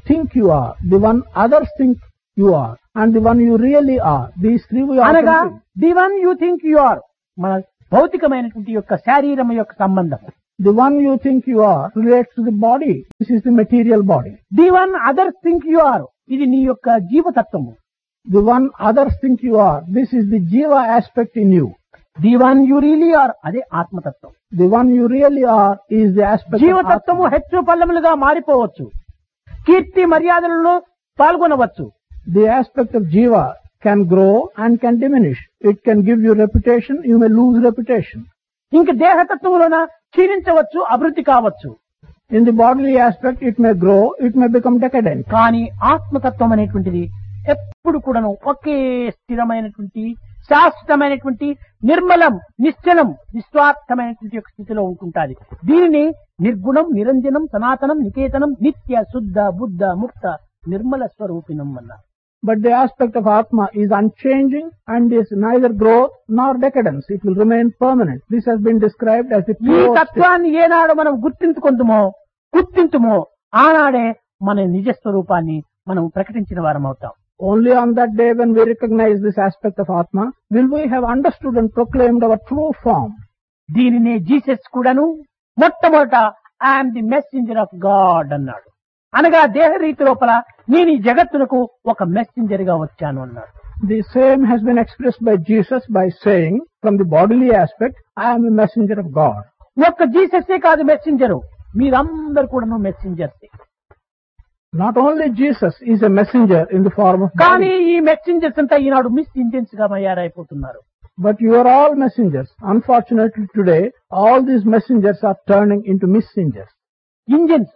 think you are, the one others think you are, and the one you really are. These three we are అనగా complete. The one you think you are మన భౌతికమైనటువంటి యొక్క శారీరం యొక్క సంబంధం. The one you think you are relates to the body. This is the material body. The one others think you are ఇది నీ యొక్క జీవతత్వము. The one others think you are, this is the jiva aspect in you. The one you really are అదే ఆత్మతత్వం. The one you really are is the aspect of జీవతత్వము Atma. హెచ్చు పల్లములుగా మారిపోవచ్చు. కీర్తి మర్యాదలలో పాల్గొనవచ్చు. The aspect of jiva can grow and can diminish. It can give you reputation, you may lose reputation. ఇంక దేహతత్వంలోన క్షీణించవచ్చు, అభివృద్ధి కావచ్చు. In the bodily aspect, it may grow, it may become decadent. కానీ ఆత్మతత్వం అనేటువంటిది ఎప్పుడు కూడాను ఒకే స్థిరమైనటువంటి శాశ్వతమైనటువంటి నిర్మలం, నిశ్చలం, నిస్వార్థమైనటువంటి యొక్క స్థితిలో ఉంటుంటాది. దీనిని నిర్గుణం, నిరంజనం, సనాతనం, నికేతనం, నిత్య, శుద్ధ, బుద్ధ, ముక్త, నిర్మల స్వరూపిణం అన్నారు. But the aspect of Atma is unchanging and is neither growth nor decadence. It will remain permanent. This has been described as the ఈ pure state. తత్వాన్ని ఏనాడు మనం గుర్తింతుమో ఆనాడే మన నిజ స్వరూపాన్ని మనం ప్రకటించిన వారం అవుతాం. Only on that day when we recognize this aspect of Atma will we have understood and proclaimed our true form. దీనినే జీసస్ కూడాను మొట్టమొదట I'm the messenger of God అన్నాడు. అనగా దేహ రీతి లోపల నేను ఈ జగత్తునకు ఒక మెసెంజర్ గా వచ్చాను అన్నాడు. The same has been expressed by Jesus by saying, from the bodily aspect, I am a messenger of God. ఒక్క జీసస్సే కాదు మెసెంజరు, మీరందరూ కూడాను మెసెంజర్సే. Not only Jesus is a messenger in the form of కానీ body, ఈ messengers అంతా ఈనాడు miss Indians గా తయారైపోతున్నారు. but you are all messengers. Unfortunately today, all these messengers are turning into messengers. Engines.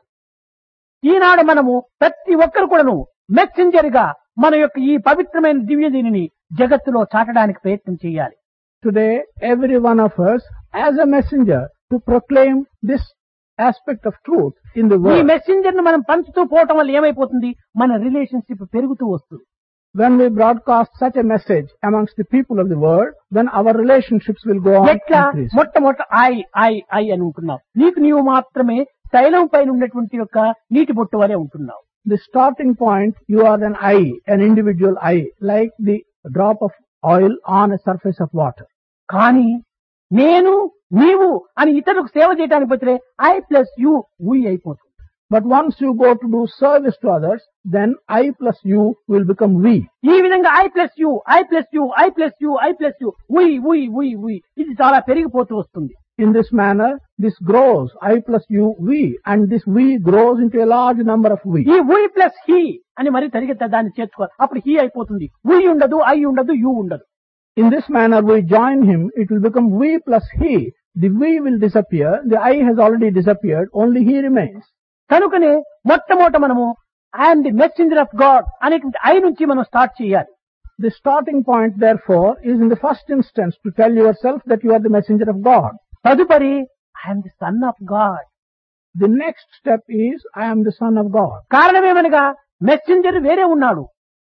ఈనాడు మనము ప్రతి ఒక్కరు కూడాను మెసెంజర్ గా మన యొక్క ఈ పవిత్రమైన దివ్య దీనిని జగత్తులో చాటడానికి ప్రయత్నం చేయాలి. Today, every one of us as a messenger to proclaim this aspect of truth in the ఈ world. మెసెంజర్ ను మనం పంచుతూ పోవటం వల్ల ఏమైపోతుంది, మన రిలేషన్షిప్ పెరుగుతూ వస్తుంది. When we broadcast such a message amongst the people of the world, then our relationships will go on ఎట్లా increase. మొట్టమొదట ఐ అని ఉంటున్నావు. నీకు నీవు మాత్రమే తైలం పైన ఉన్నటువంటి యొక్క నీటి బొట్టు వలె ఉంటున్నావు. The starting point, you are an I, an individual I, like the drop of oil on a surface of water. కానీ నేను నీవు అని ఇతరులకు సేవ చేయడానికి పోతే ఐ ప్లస్ యు వి అయిపోతుంది. But once you go to do service to others, then I plus you will become we. ఈ విధంగా I plus you I plus you I plus you I plus you వి ఇది చాలా పెరిగిపోతూ వస్తుంది. In this manner, this grows, I plus you, we, and this we grows into a large number of we. ఈ వి plus he అని మరి తరిగితే దాన్ని చేర్చుకోవాలి. అప్పుడు he అయిపోతుంది. వి ఉండదు, ఐ ఉండదు, యు ఉండదు. In this manner, we join him, it will become we plus he. The we will disappear, the I has already disappeared, only he remains. కనుకనే మొట్టమొదట మనము I'm the messenger of God అనేటువంటి I నుంచి మనం start చేయాలి. The starting point, therefore, is in the first instance to tell yourself that you are the messenger of God. తదుపరి I'm the son of God. The next step is, I am the son of God. కారణమేమనగా messenger వేరే ఉన్నాడు,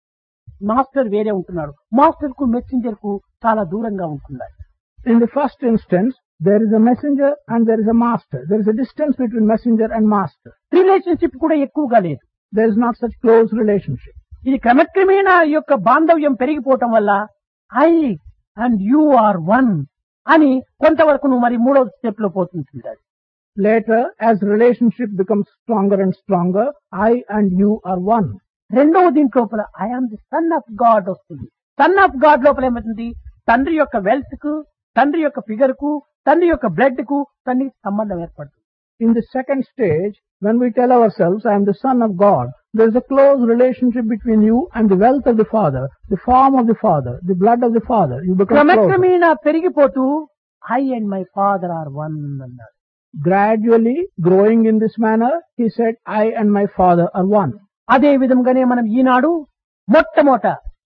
master వేరే ఉంటున్నాడు. Master కు messenger కు చాలా దూరంగా ఉంటున్నాడు. In the first instance, there is a messenger and there is a master. There is a distance between messenger and master. Relationship కూడా ఎక్కువగా లేదు. There is not such close relationship. ఇది క్రమక్రమేణా ఈ యొక్క బాంధవ్యం పెరిగిపోవటం వల్ల I and you are one అని కొంతవరకు నువ్వు మరి మూడో స్టెప్ లో పోతుంటుంది. Later, as relationship becomes stronger and stronger, I and you are one. రెండవ దీంట్లో లోపల I am the son of God వస్తుంది. సన్ ఆఫ్ గాడ్ లోపల ఏమవుతుంది, తండ్రి యొక్క వెల్త్ కు, తండ్రి యొక్క ఫిగర్ కు, తండ్రి యొక్క బ్లడ్ కు తండ్రికి సంబంధం ఏర్పడుతుంది. In the second stage, when we tell ourselves, I am the son of God, there is a close relationship between you and the wealth of the Father, the form of the Father, the blood of the Father. You become closer. క్రమక్రమేణా పెరిగిపోతూ I and my father are one అన్నాడు. Gradually, growing in this manner, he said, I and my Father are one. అదే విధంగానే మనం ఈనాడు మొట్టమొదట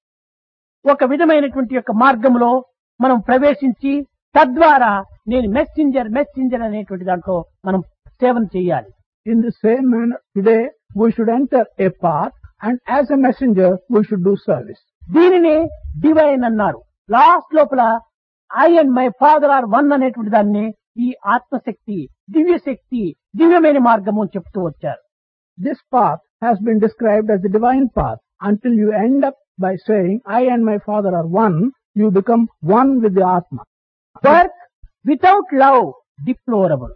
ఒక విధమైనటువంటి యొక్క మార్గంలో మనం ప్రవేశించి తద్వారా నేను మెసెంజర్ అనేటువంటి దాంట్లో మనం సేవన చేయాలి. In the same manner, today we should enter a path, and as a messenger we should do service. దీనినే డివైన్ అన్నారు. లాస్ట్ లోపల I and my father are one అనేటువంటి దాన్ని ఈ ఆత్మశక్తి, దివ్యశక్తి, దివ్యమైన మార్గము అని చెప్తూ వచ్చారు. This path has been described as the divine path. Until you end up by saying, I and my Father are one, you become one with the Atma. Work without love, deplorable.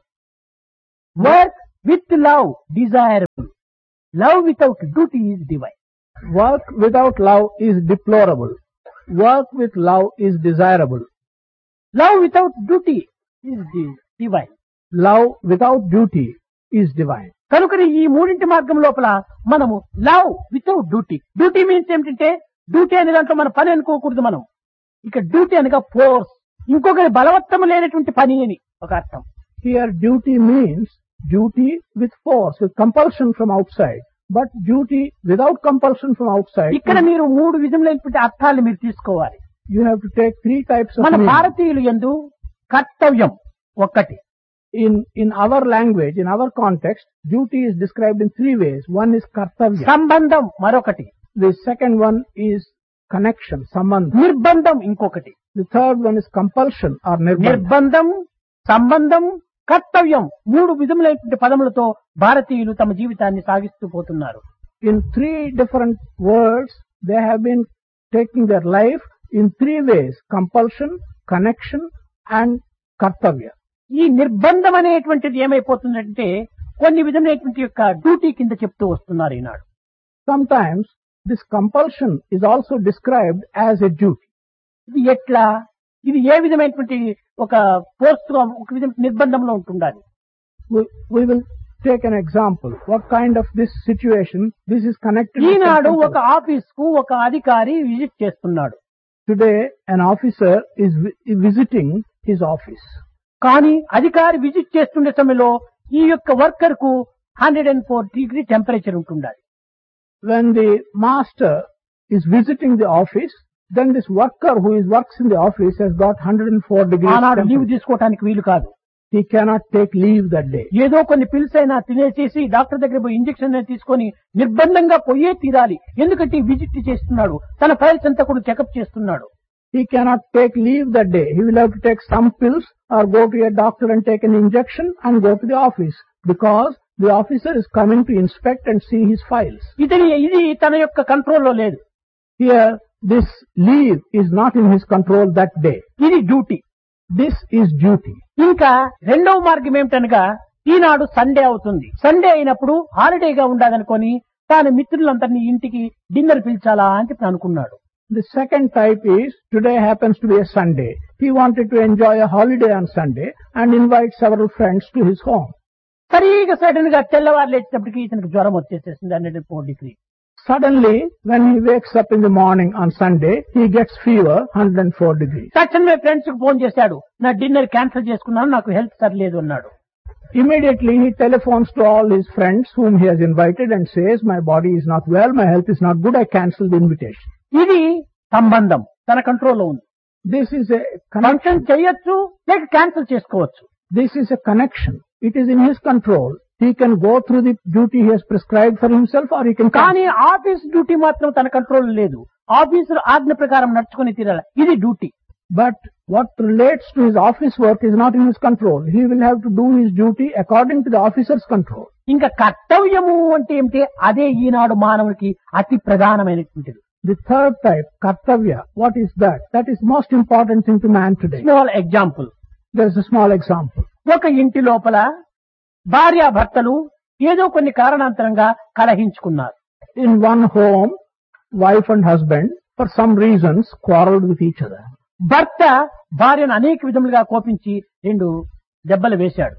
Work with love, desirable. Love without duty is divine. Work without love is deplorable. Work with love is desirable. Love without duty is divine. Love without duty is divine. కనుకని ఈ మూడింటి మార్గం లోపల మనము love without duty. Duty means ఏమిటంటే duty అనే దాంట్లో మన పని అనుకోకూడదు మనం. ఇక డ్యూటీ అనగా ఫోర్స్, ఇంకొకరి బలవత్తము లేనటువంటి పని అని ఒక అర్థం. Here duty means duty with force, with compulsion from outside. But duty without compulsion from outside. ఇక్కడ మీరు మూడు విధములైనటువంటి అర్థాలు మీరు తీసుకోవాలి. You have to take three types of మన meaning. భారతీయులు యందు కర్తవ్యం ఒక్కటి. In our language, in our context, duty is described in three ways. One is kartavya. సంబంధం మరొకటి. The second one is connection, sambandha. నిర్బంధం ఇంకొకటి. The third one is compulsion or nirbandha. నిర్బంధం, సంబంధం, కర్తవ్యం మూడు విధములైనటువంటి పదములతో భారతీయులు తమ జీవితాన్ని సాగిస్తూ పోతున్నారు. In three different words, they have been taking their life in three ways: compulsion, connection and kartavya. ఈ నిర్బంధం అనేటువంటిది ఏమైపోతుందంటే కొన్ని విధమైనటువంటి యొక్క డ్యూటీ కింద చెప్తూ వస్తున్నారు ఈనాడు. Sometimes this compulsion is also described as a duty. ఇది ఎట్లా, ఇది ఏ విధమైనటువంటి ఒక ఫోర్స్ గా ఒక విధమైన నిర్బంధంలో ఉంటుండాలి. We will take an example. What kind of this situation? This is connected. ఈనాడు ఒక ఆఫీస్ కు ఒక అధికారి విజిట్ చేస్తున్నాడు. Today an officer is visiting his office. కానీ అధికారి విజిట్ చేస్తుండే సమయంలో ఈ యొక్క వర్కర్ కు 104 డిగ్రీ టెంపరేచర్ ఉంటుండాలి. When the master is visiting the office, then this worker who works in the office has got 104 degrees ఆనాడు లీవ్ temperature. తీసుకోవడానికి వీలు కాదు. He cannot take leave that day. ఏదో కొన్ని పిల్స్ అయినా తినేసేసి డాక్టర్ దగ్గర పోయి ఇంజక్షన్ తీసుకొని నిర్బంధంగా పోయే తీరాలి. ఎందుకంటే విజిట్ చేస్తున్నాడు, తన ఫైల్స్ అంతా కూడా చెకప్ చేస్తున్నాడు. He cannot take leave that day. He will have to take some pills or go to a doctor and take an injection and go to the office because the officer is coming to inspect and see his files. ఇది తన యొక్క కంట్రోల్లో లేదు. Here, this leave is not in his control that day. ఇది duty. This is duty. ఇంకా రెండవ మార్గం ఏమిటనగా ఈనాడు Sunday అవుతుంది. సండే అయినప్పుడు హాలిడేగా ఉండాలనుకొని తాను మిత్రులందరినీ ఇంటికి డిన్నర్ పిలిచాలా అని చెప్పి అనుకున్నాడు. The second type is, today happens to be a Sunday. He wanted to enjoy a holiday on Sunday and invite several friends to his home. సరిగా సడన్ గా తెల్లవారు లేచేటప్పటికి ఇతనికి జ్వరం వచ్చేసేసింది 104 degree. Suddenly, when he wakes up in the morning on Sunday, he gets fever 104 degrees. తక్షణమే friends కు phone చేశాడు, నా dinner cancel చేసుకున్నాను, నాకు హెల్త్ సరిలేదు అన్నాడు. Immediately he telephones to all his friends whom he has invited and says, my body is not well, my health is not good, I cancel the invitation. ఇది సంబంధం, తన కంట్రోల్లో ఉంది. This is a function connection. చేయొచ్చు లేక cancel చేసుకోవచ్చు. This is a connection. It is in his control. He can go through the duty he has prescribed for himself or he can కానీ cancel. Office duty మాత్రం తన control లేదు. Officer ఆజ్ఞ ప్రకారం నడుచుకుని తీరాలి. ఇది duty. But what relates to his office work is not in his control. He will have to do his duty according to the officer's control. ఇంకా కర్తవ్యము అంటే ఏమిటి, అదే ఈనాడు మానవునికి అతి ప్రధానమైనటువంటిది. The third type, kartavya, what is that? That is most important thing to man today. Small example. There is a small example. ఒక ఇంటి లోపల భార్యాభర్తలు ఏదో కొన్ని కారణాంతరంగా కలహించుకున్నారు. In one home, wife and husband, for some reasons, quarreled with each other. భర్త భార్యను అనేక విధములుగా కోపించి 2 దెబ్బలు వేశాడు.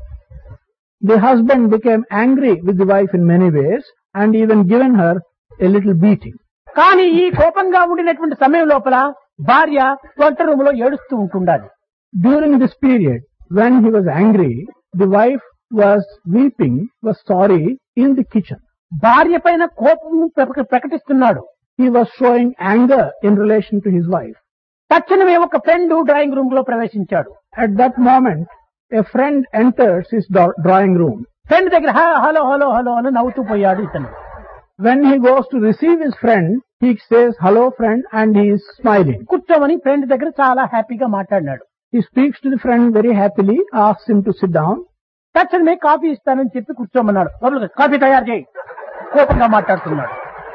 The husband became angry with the wife in many ways and even given her a little beating. కానీ ఈ కోపంగా ఉండినటువంటి సమయం లోపల భార్య వంట రూములో ఏడుస్తూ ఉంటుండాలి. During this period, when he was angry, the wife was weeping, was sorry in the kitchen. భార్య పైన కోపం ప్రకటిస్తున్నాడు. He was showing anger in relation to his wife. తక్షణమే ఒక ఫ్రెండ్ డ్రాయింగ్ రూమ్ లో ప్రవేశించాడు. At that moment, a friend enters his drawing room. Friend దగ్గర hello hello hello అని నవ్వుతూ పోయాడు ఇతను. When he goes to receive his friend, he says, hello friend, and he is smiling. కూర్చోమని friend దగ్గర చాలా హ్యాపీగా మాట్లాడినాడు. He speaks to the friend very happily, asks him to sit down. తక్షణమే కాఫీ ఇస్తానని చెప్పి కూర్చోమన్నాడు. లోపలికి కాఫీ తయారు చేయి. కోపంగా మాట్లాడుతున్నాడు.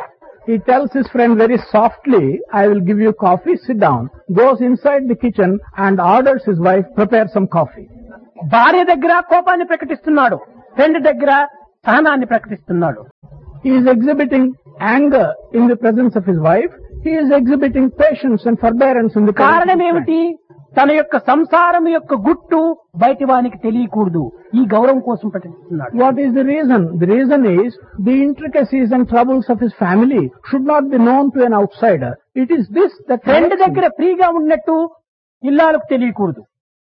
He tells his friend very softly, I will give you coffee, sit down. Goes inside the kitchen and orders his wife, prepare some coffee. భార్య దగ్గర కోపాన్ని ప్రకటిస్తున్నాడు, ఫ్రెండ్ దగ్గర సహనాన్ని ప్రకటిస్తున్నాడు. He is exhibiting anger in the presence of his wife. He is exhibiting patience and forbearance in the presence of కారణం his friend. ఏమిటి? తన యొక్క సంసారం యొక్క గుట్టు బయటి వానికి తెలియకూడదు. ఈ గౌరవం కోసం ప్రకటిస్తున్నాడు. What is the reason? The reason is the intricacies and troubles of his family should not be known to an outsider. It is this that friend దగ్గర ఫ్రీగా ఉన్నట్టు ఇల్లాలకు తెలియకూడదు.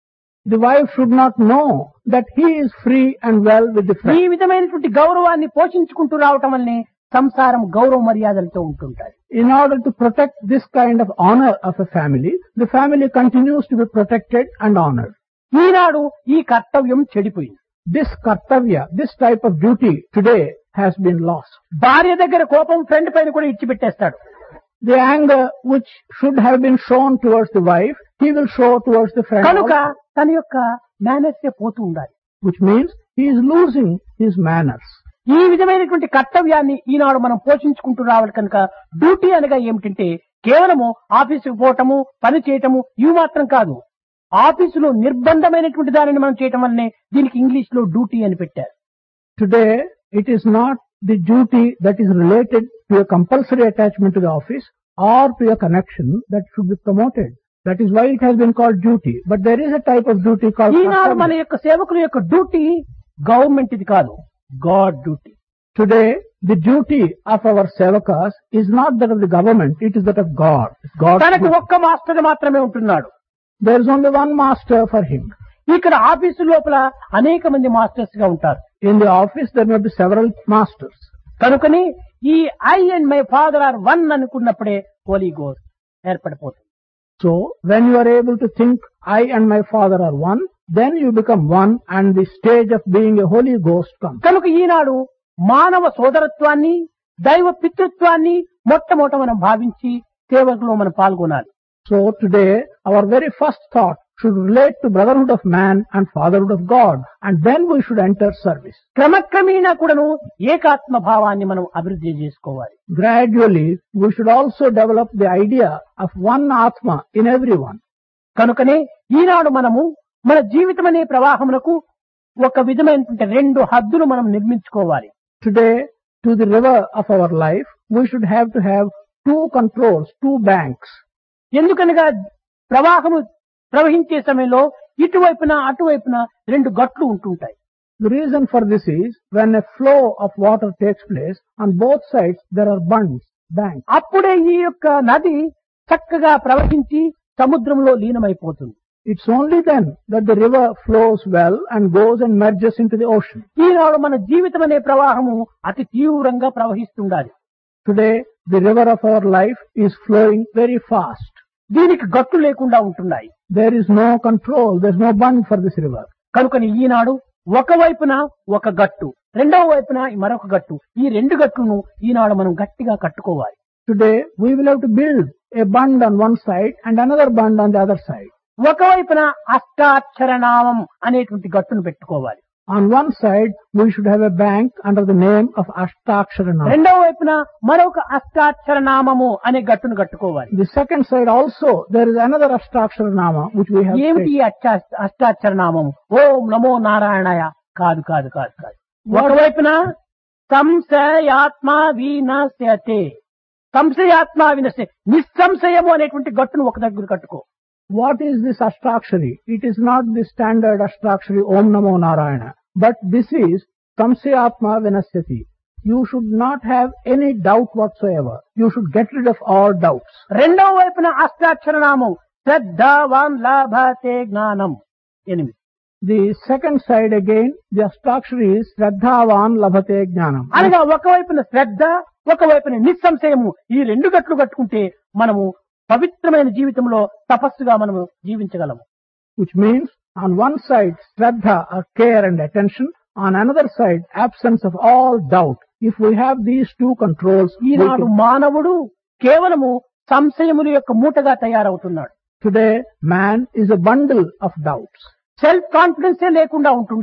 the wife should not know that he is free and well with the ఈ friend. విధమైనటువంటి గౌరవాన్ని పోషించుకుంటూ రావటం వల్లనే సంసారం గౌరవ మర్యాదలతో ఉంటుంటాయి. In order to protect this kind of honor of a family, the family continues to be protected and honored. ఈనాడు ఈ కర్తవ్యం చెడిపోయింది. This kartavya, this type of duty today has been lost. భార్య దగ్గర కోపం ఫ్రెండ్ పైన కూడా ఇచ్చిపెట్టేస్తాడు. The anger which should have been shown towards the wife, he will show towards the friend కనుక also, తన యొక్క మేనర్స్ పోతూ ఉండాలి. which means he is losing his manners. ఈ విధమైనటువంటి కర్తవ్యాన్ని ఈనాడు మనం పోషించుకుంటూ రావాలి. కనుక డ్యూటీ అనగా ఏమిటంటే కేవలము ఆఫీసుకు పోవటము, పని చేయటము ఇవి మాత్రం కాదు. ఆఫీసులో నిర్బంధమైనటువంటి దానిని మనం చేయటం వల్లనే దీనికి ఇంగ్లీష్ లో డ్యూటీ అని పెట్టారు. Today, it is not the duty that is related to a compulsory attachment to the office or to a connection that should be promoted. That is why it has been called duty. But there is a type of duty called ఈనాడు మన kartavya. యొక్క సేవకుల యొక్క duty government ఇది కాదు, guard duty. Today, the duty of our sevakas is not that of the government, it is that of God. God's తనకు duty. ఒక్క master మాత్రమే ఉంటున్నాడు. There is only one master for him. ఇక్కడ office లోపల అనేక మంది మాస్టర్స్ గా ఉంటారు. In the office, there may be several masters. కనుకని ఈ I and my father are one అనుకున్నప్పుడే Holi ghost ఏర్పడిపోతుంది. So, when you are able to think, I and my father are one, then you become one and the stage of being a Holy Ghost comes. కనుక ఈనాడు మానవ సోదరత్వాన్ని, దైవ పితృత్వాన్ని మొట్టమొదట మనం భావించి సేవకులో మనం పాల్గొనాలి. So today, our very first thought should relate to brotherhood of man and fatherhood of God, and then we should enter service. క్రమక్రమేణా కూడాను ఏకాత్మ భావాన్ని మనం అభివృద్ధి చేసుకోవాలి. Gradually, we should also develop the idea of one Atma in everyone. కనుకనే ఈనాడు మనము మన జీవితం అనే ప్రవాహమునకు ఒక విధమైనటువంటి రెండు హద్దులు మనం నిర్మించుకోవాలి. Today, to the river of our life, we should have to have two controls, two banks. ఎందుకనగా ప్రవాహము ప్రవహించే సమయంలో ఇటువైపున అటువైపున రెండు గట్లు ఉంటుంటాయి. The reason for this is, when a flow of water takes place, on both sides there are bunds, banks. అప్పుడే ఈ యొక్క నది చక్కగా ప్రవహించి సముద్రంలో లీనమైపోతుంది. It's only then that the river flows well and goes and merges into the ocean. ఈనాడు మన జీవితం అనే ప్రవాహము అతి తీవ్రంగా ప్రవహిస్తుండాలి. Today, the river of our life is flowing very fast. దీనికి గట్టు లేకుండా ఉంటున్నాయి. There is no control, there is no bund for this river. కనుకని ఈనాడు ఒకవైపున ఒక గట్టు, రెండవ వైపున మరొక గట్టు, ఈ రెండు గట్టును ఈనాడు మనం గట్టిగా కట్టుకోవాలి. Today, we will have to build a bund on one side and another bund on the other side. ఒకవైపున అష్టాక్షర నామం అనేటువంటి గట్టును పెట్టుకోవాలి. On one side, we should have a bank under the name of Ashtakshara Nama. రెండవ వైపున మరొక అష్టాక్షర నామము అనే గట్టును కట్టుకోవాలి. The second side also, there is another Ashtakshara Nama which we have ఏమిటి stated. అష్టాక్షర నామము? ఓం నమో నారాయణాయ కాదు కాదు కాదు కాదు. ఒకవైపున సంశయాత్మ వినశ్యతే, సంశయాత్మ వినశ్య, నిస్సంశయము అనేటువంటి గట్టును ఒక దగ్గర కట్టుకో. What is this Ashtakshari? It is not the standard Ashtakshari Om Namo Narayana, but this is Samsayatma Vinasyati. You should not have any doubt whatsoever. You should get rid of all doubts. రెండవ వైపున అష్టాక్షర నామం శ్రద్ధావాన్ లాభతే జ్ఞానం 8. The second side again, the Ashtakshari is Shraddhavan Labhate Jnanam. అనగా ఒకవైపున శ్రద్ధ, ఒకవైపున నిస్సంశయము, ఈ రెండు గట్లు కట్టుకుంటే మనము పవిత్రమైన జీవితంలో తపస్సుగా మనము జీవించగలము. Which means, on one side, Shraddha or care and attention, on another side, absence of all doubt. If we have these two controls, we Eenadu can- మానవుడు కేవలము సంశయముల యొక్క మూటగా తయారవుతున్నాడు. Today, man is a bundle of doubts. Self కాన్ఫిడెన్సే లేకుండా ఉంటుండాలి.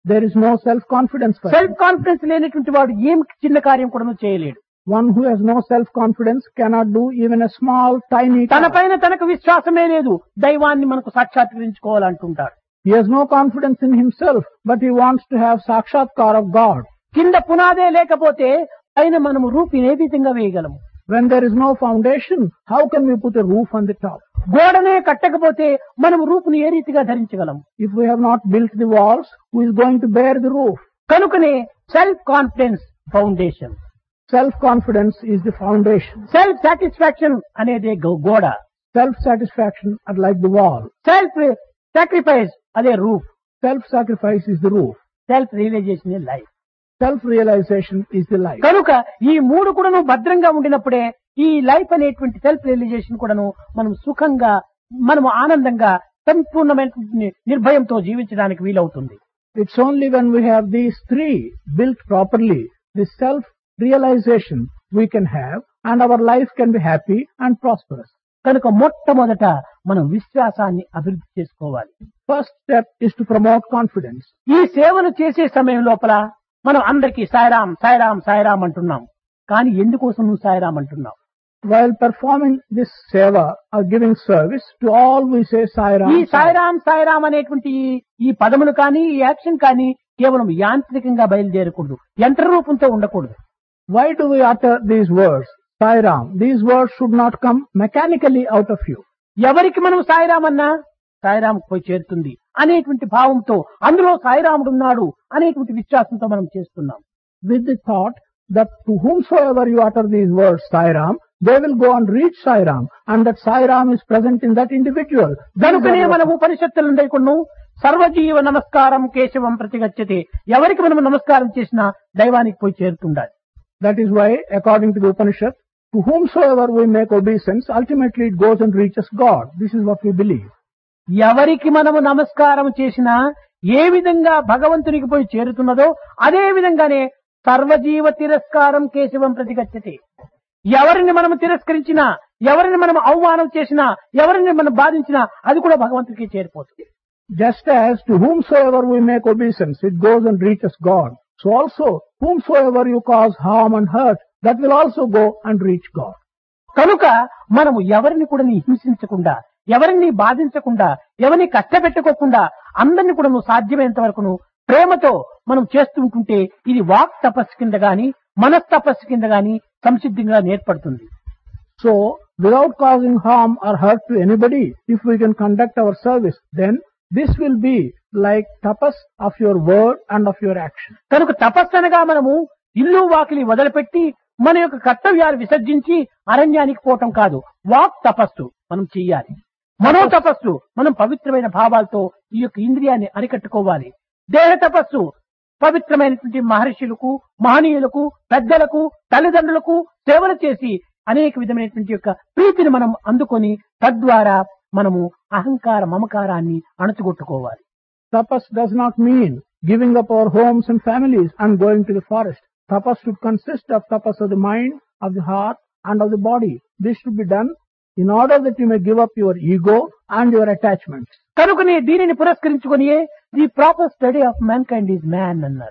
there is no self-confidence for him. Self confidence లేనటువంటి వాడు ఏం చిన్న కార్యం కూడా చేయలేడు. One who has no self-confidence cannot do even a small, tiny తన task. పైన తనకు విశ్వాసమే లేదు, దైవాన్ని మనకు సాక్షాత్కరించుకోవాలంటుంటాడు. He has no confidence in himself, but he wants to have sakshatkar of God. కింద పునాదే లేకపోతే పైన మనము రూపుని ఏ విధంగా వేయగలము? When there is no foundation, how can we put a roof on the top? గోడనే కట్టకపోతే మనం రూపుని ఏ రీతిగా ధరించగలము? If we have not built the walls, who is going to bear the roof? కనుకనే self confidence foundation, Self-confidence is the foundation. Self satisfaction అనేది గోడ, Self-satisfaction are like the wall. Self sacrifice అదే roof, Self-sacrifice is the roof. Self realisation life. Self-realization is the life. కనుక ఈ మూడు కూడాను భద్రంగా ఉండినప్పుడే ఈ లైఫ్ అనేటువంటి సెల్ఫ్ రియలైజేషన్ కూడాను మనం సుఖంగా, మనము ఆనందంగా, సంపూర్ణమైన నిర్భయంతో జీవించడానికి వీలవుతుంది. It's only when we have these three built properly, the self-realization we can have, and our life can be happy and prosperous. కనుక మొట్టమొదట మనం విశ్వాసాన్ని అభివృద్ధి చేసుకోవాలి. First step is to promote confidence. ఈ సేవలు చేసే సమయం లోపల మనం అందరికీ సాయిరాం సాయిరాం సాయిరాం అంటున్నాం. కానీ ఎందుకోసం నువ్వు సాయిరాం అంటున్నావు? While performing this seva or giving service, to all we say Sai Ram. ఈ సాయిరాం సాయిరాం అనేటువంటి ఈ పదములు కానీ ఈ యాక్షన్ కానీ కేవలం యాంత్రికంగా బయలుదేరకూడదు, యంత్ర రూపంతో ఉండకూడదు. Why do we utter these words, Sai Ram? These words should not come mechanically out of you. ఎవరికి మనం సాయిరాం అన్నా సాయిరాంకు పోయి చేరుతుంది అనేటువంటి భావంతో, అందులో సాయిరాముడు ఉన్నాడు అనేటువంటి విశ్వాసంతో మనం చేస్తున్నాం. With the thought that to whomsoever you utter these words, Sai Ram, they will go and reach Sai Ram, and that Sai Ram is present in that individual. కనుకనే మన ఉపనిషత్తులు ఉండేకును సర్వజీవ నమస్కారం కేశవం ప్రతిగచ్చతే, ఎవరికి మనం నమస్కారం చేసినా దైవానికి పోయి చేరుతుండాలి. That is why, according to the Upanishad, to whomsoever we make obeisance, ultimately it goes and reaches God. This is what we believe. ఎవరికి మనము నమస్కారం చేసినా ఏ విధంగా భగవంతునికి పోయి చేరుతున్నదో అదే విధంగానే సర్వజీవ తిరస్కారం కేశవం ప్రతిగచ్చతే. ఎవరిని మనం తిరస్కరించినా, ఎవరిని మనం అవమానం చేసినా, ఎవరిని మనం బాధించినా అది కూడా భగవంతుడికి చేరిపోతుంది. Just as to whomsoever we make obeisance, it goes and reaches God. So also, whomsoever you cause harm and hurt, that will also go and reach God. కనుక మనము ఎవరిని కూడా హింసించకుండా, ఎవరిని బాధించకుండా, ఎవరిని కష్టపెట్టుకోకుండా అందరిని కూడా సాధ్యమైనంత వరకు ప్రేమతో మనం చేస్తుంటుంటే ఇది వాక్ తపస్సు కింద గాని మనస్తపస్సు కింద గాని సంసిద్ధంగా ఏర్పడుతుంది. So, without causing harm or hurt to anybody, if we can conduct our service, then this will be like tapas of your word and of your action. కనుక తపస్సు అనగా మనము ఇల్లు వాకిలి వదిలిపెట్టి మన యొక్క కర్తవ్యాలు విసర్జించి అరణ్యానికి పోవటం కాదు. వాక్ తపస్సు మనం చెయ్యాలి. మనో తపస్సు మనం పవిత్రమైన భావాలతో ఈ యొక్క ఇంద్రియాన్ని అరికట్టుకోవాలి. దేహ తపస్సు పవిత్రమైనటువంటి మహర్షులకు, మహనీయులకు, పెద్దలకు, తల్లిదండ్రులకు సేవలు చేసి అనేక విధమైనటువంటి యొక్క ప్రీతిని మనం అందుకొని తద్వారా మనము అహంకార మమకారాన్ని అణచుగొట్టుకోవాలి. Tapas does not mean giving up our homes and families and going to the forest. Tapas should consist of tapas of the mind, of the heart and of the body. This should be done in order that you may give up your ego and your attachments. కనుకనే దీనిని పురస్కరించుకొని the proper study of man kind is man అన్నారు.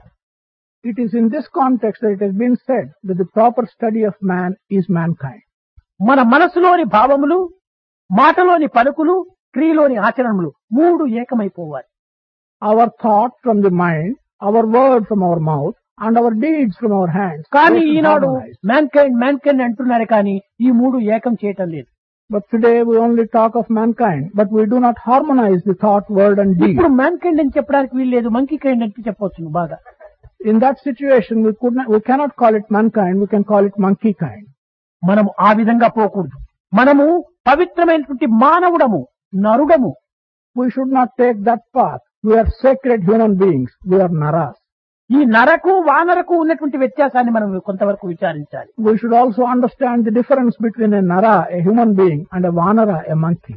It is in this context that it has been said that the proper study of man is mankind. మన మనసులోని భావములు, మాటలోని పలుకులు, క్రియలోని ఆచరణలు మూడు ఏకమైపోవాలి. Our thought from the mind, our word from our mouth and our deeds from our hands. కానీ ఈనాడు man kind అంటున్నారు కానీ ఈ మూడు ఏకం చేయటం లేదు. But today we only talk of mankind, but we do not harmonize the thought, word and deed. ఇప్పుడు man kind అని చెప్పడానికి వీలు లేదు, మంకీ కైండ్ అంటే చెప్పవచ్చు బాగా. In that situation we cannot call it mankind, we can call it monkey kind. మనము ఆ విధంగా పోకూడదు. మనము పవిత్రమైనటువంటి మానవుడము, నరుడము. We should not take that path. We are sacred human beings. We are naras. ఈ నరకు వానరకు ఉన్నటువంటి వ్యత్యాసాన్ని మనం కొంతవరకు విచారించాలి. We should also understand the difference between a nara, a human being, and a vanara, a monkey.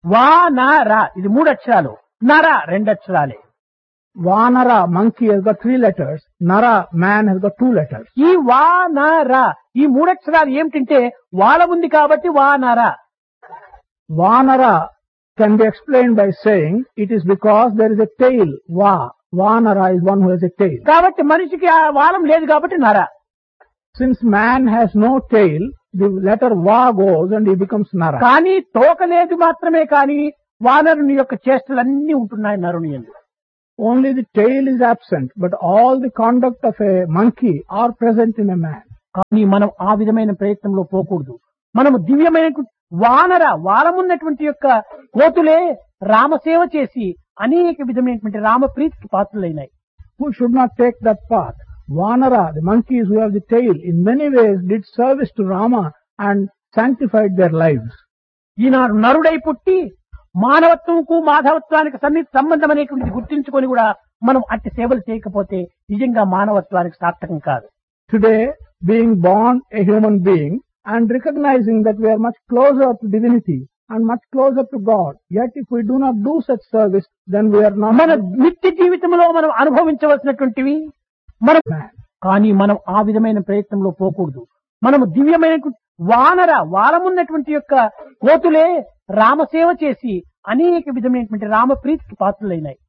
వానర ఇది 3 అక్షరాలు, నర 2 అక్షరాలే. Vanara, monkey, has got 3 letters. Nara, man, has got 2 letters. ఈ వానర ఈ 3 అక్షరాలు ఏమిటంటే వాల ఉంది కాబట్టి వానర. Vanara can be explained by saying it is because there is a tail, va, Vanara is one who has a tail. కాబట్టి మనిషికి ఆ వాలం లేదు కాబట్టి నర. Since man has no tail, the letter Va goes and he becomes Nara. కానీ తోక లేదు మాత్రమే కానీ వానరుని యొక్క చేష్టలన్నీ ఉంటున్నాయి నరుని యందు. Only the tail is absent, but all the conduct of a monkey are present in a man. కానీ మనం ఆ విధమైన ప్రయత్నంలో పోకూడదు. మనము దివ్యమైనటువంటి వాలమున్నటువంటి యొక్క కోతులే రామసేవ చేసి అనేక విధమైనటువంటి రామప్రీతికి పాత్రులైనాయి. Who should not take that path? Vanara, the monkeys who have the tail, in many ways did service to Rama and sanctified their lives. ఈనాడు నరుడై పుట్టి మానవత్వంకు మాధవత్వానికి సంబంధం అనేటువంటిది గుర్తించుకొని కూడా మనం అట్టి సేవలు చేయకపోతే నిజంగా మానవత్వానికి సార్థకం కాదు. Today, being born a human being and recognizing that we are much closer to divinity and much closer to God, yet if we do not do such service, then we are not మన నిత్య జీవితంలో మనం అనుభవించవలసినటువంటివి మనం కానీ మనం ఆ విధమైన ప్రయత్నంలో పోకూడదు. మనము దివ్యమైనటువంటి వాలమున్నటువంటి యొక్క కోతులే రామసేవ చేసి అనేక విధమైనటువంటి రామప్రీతికి పాత్రులైనాయి.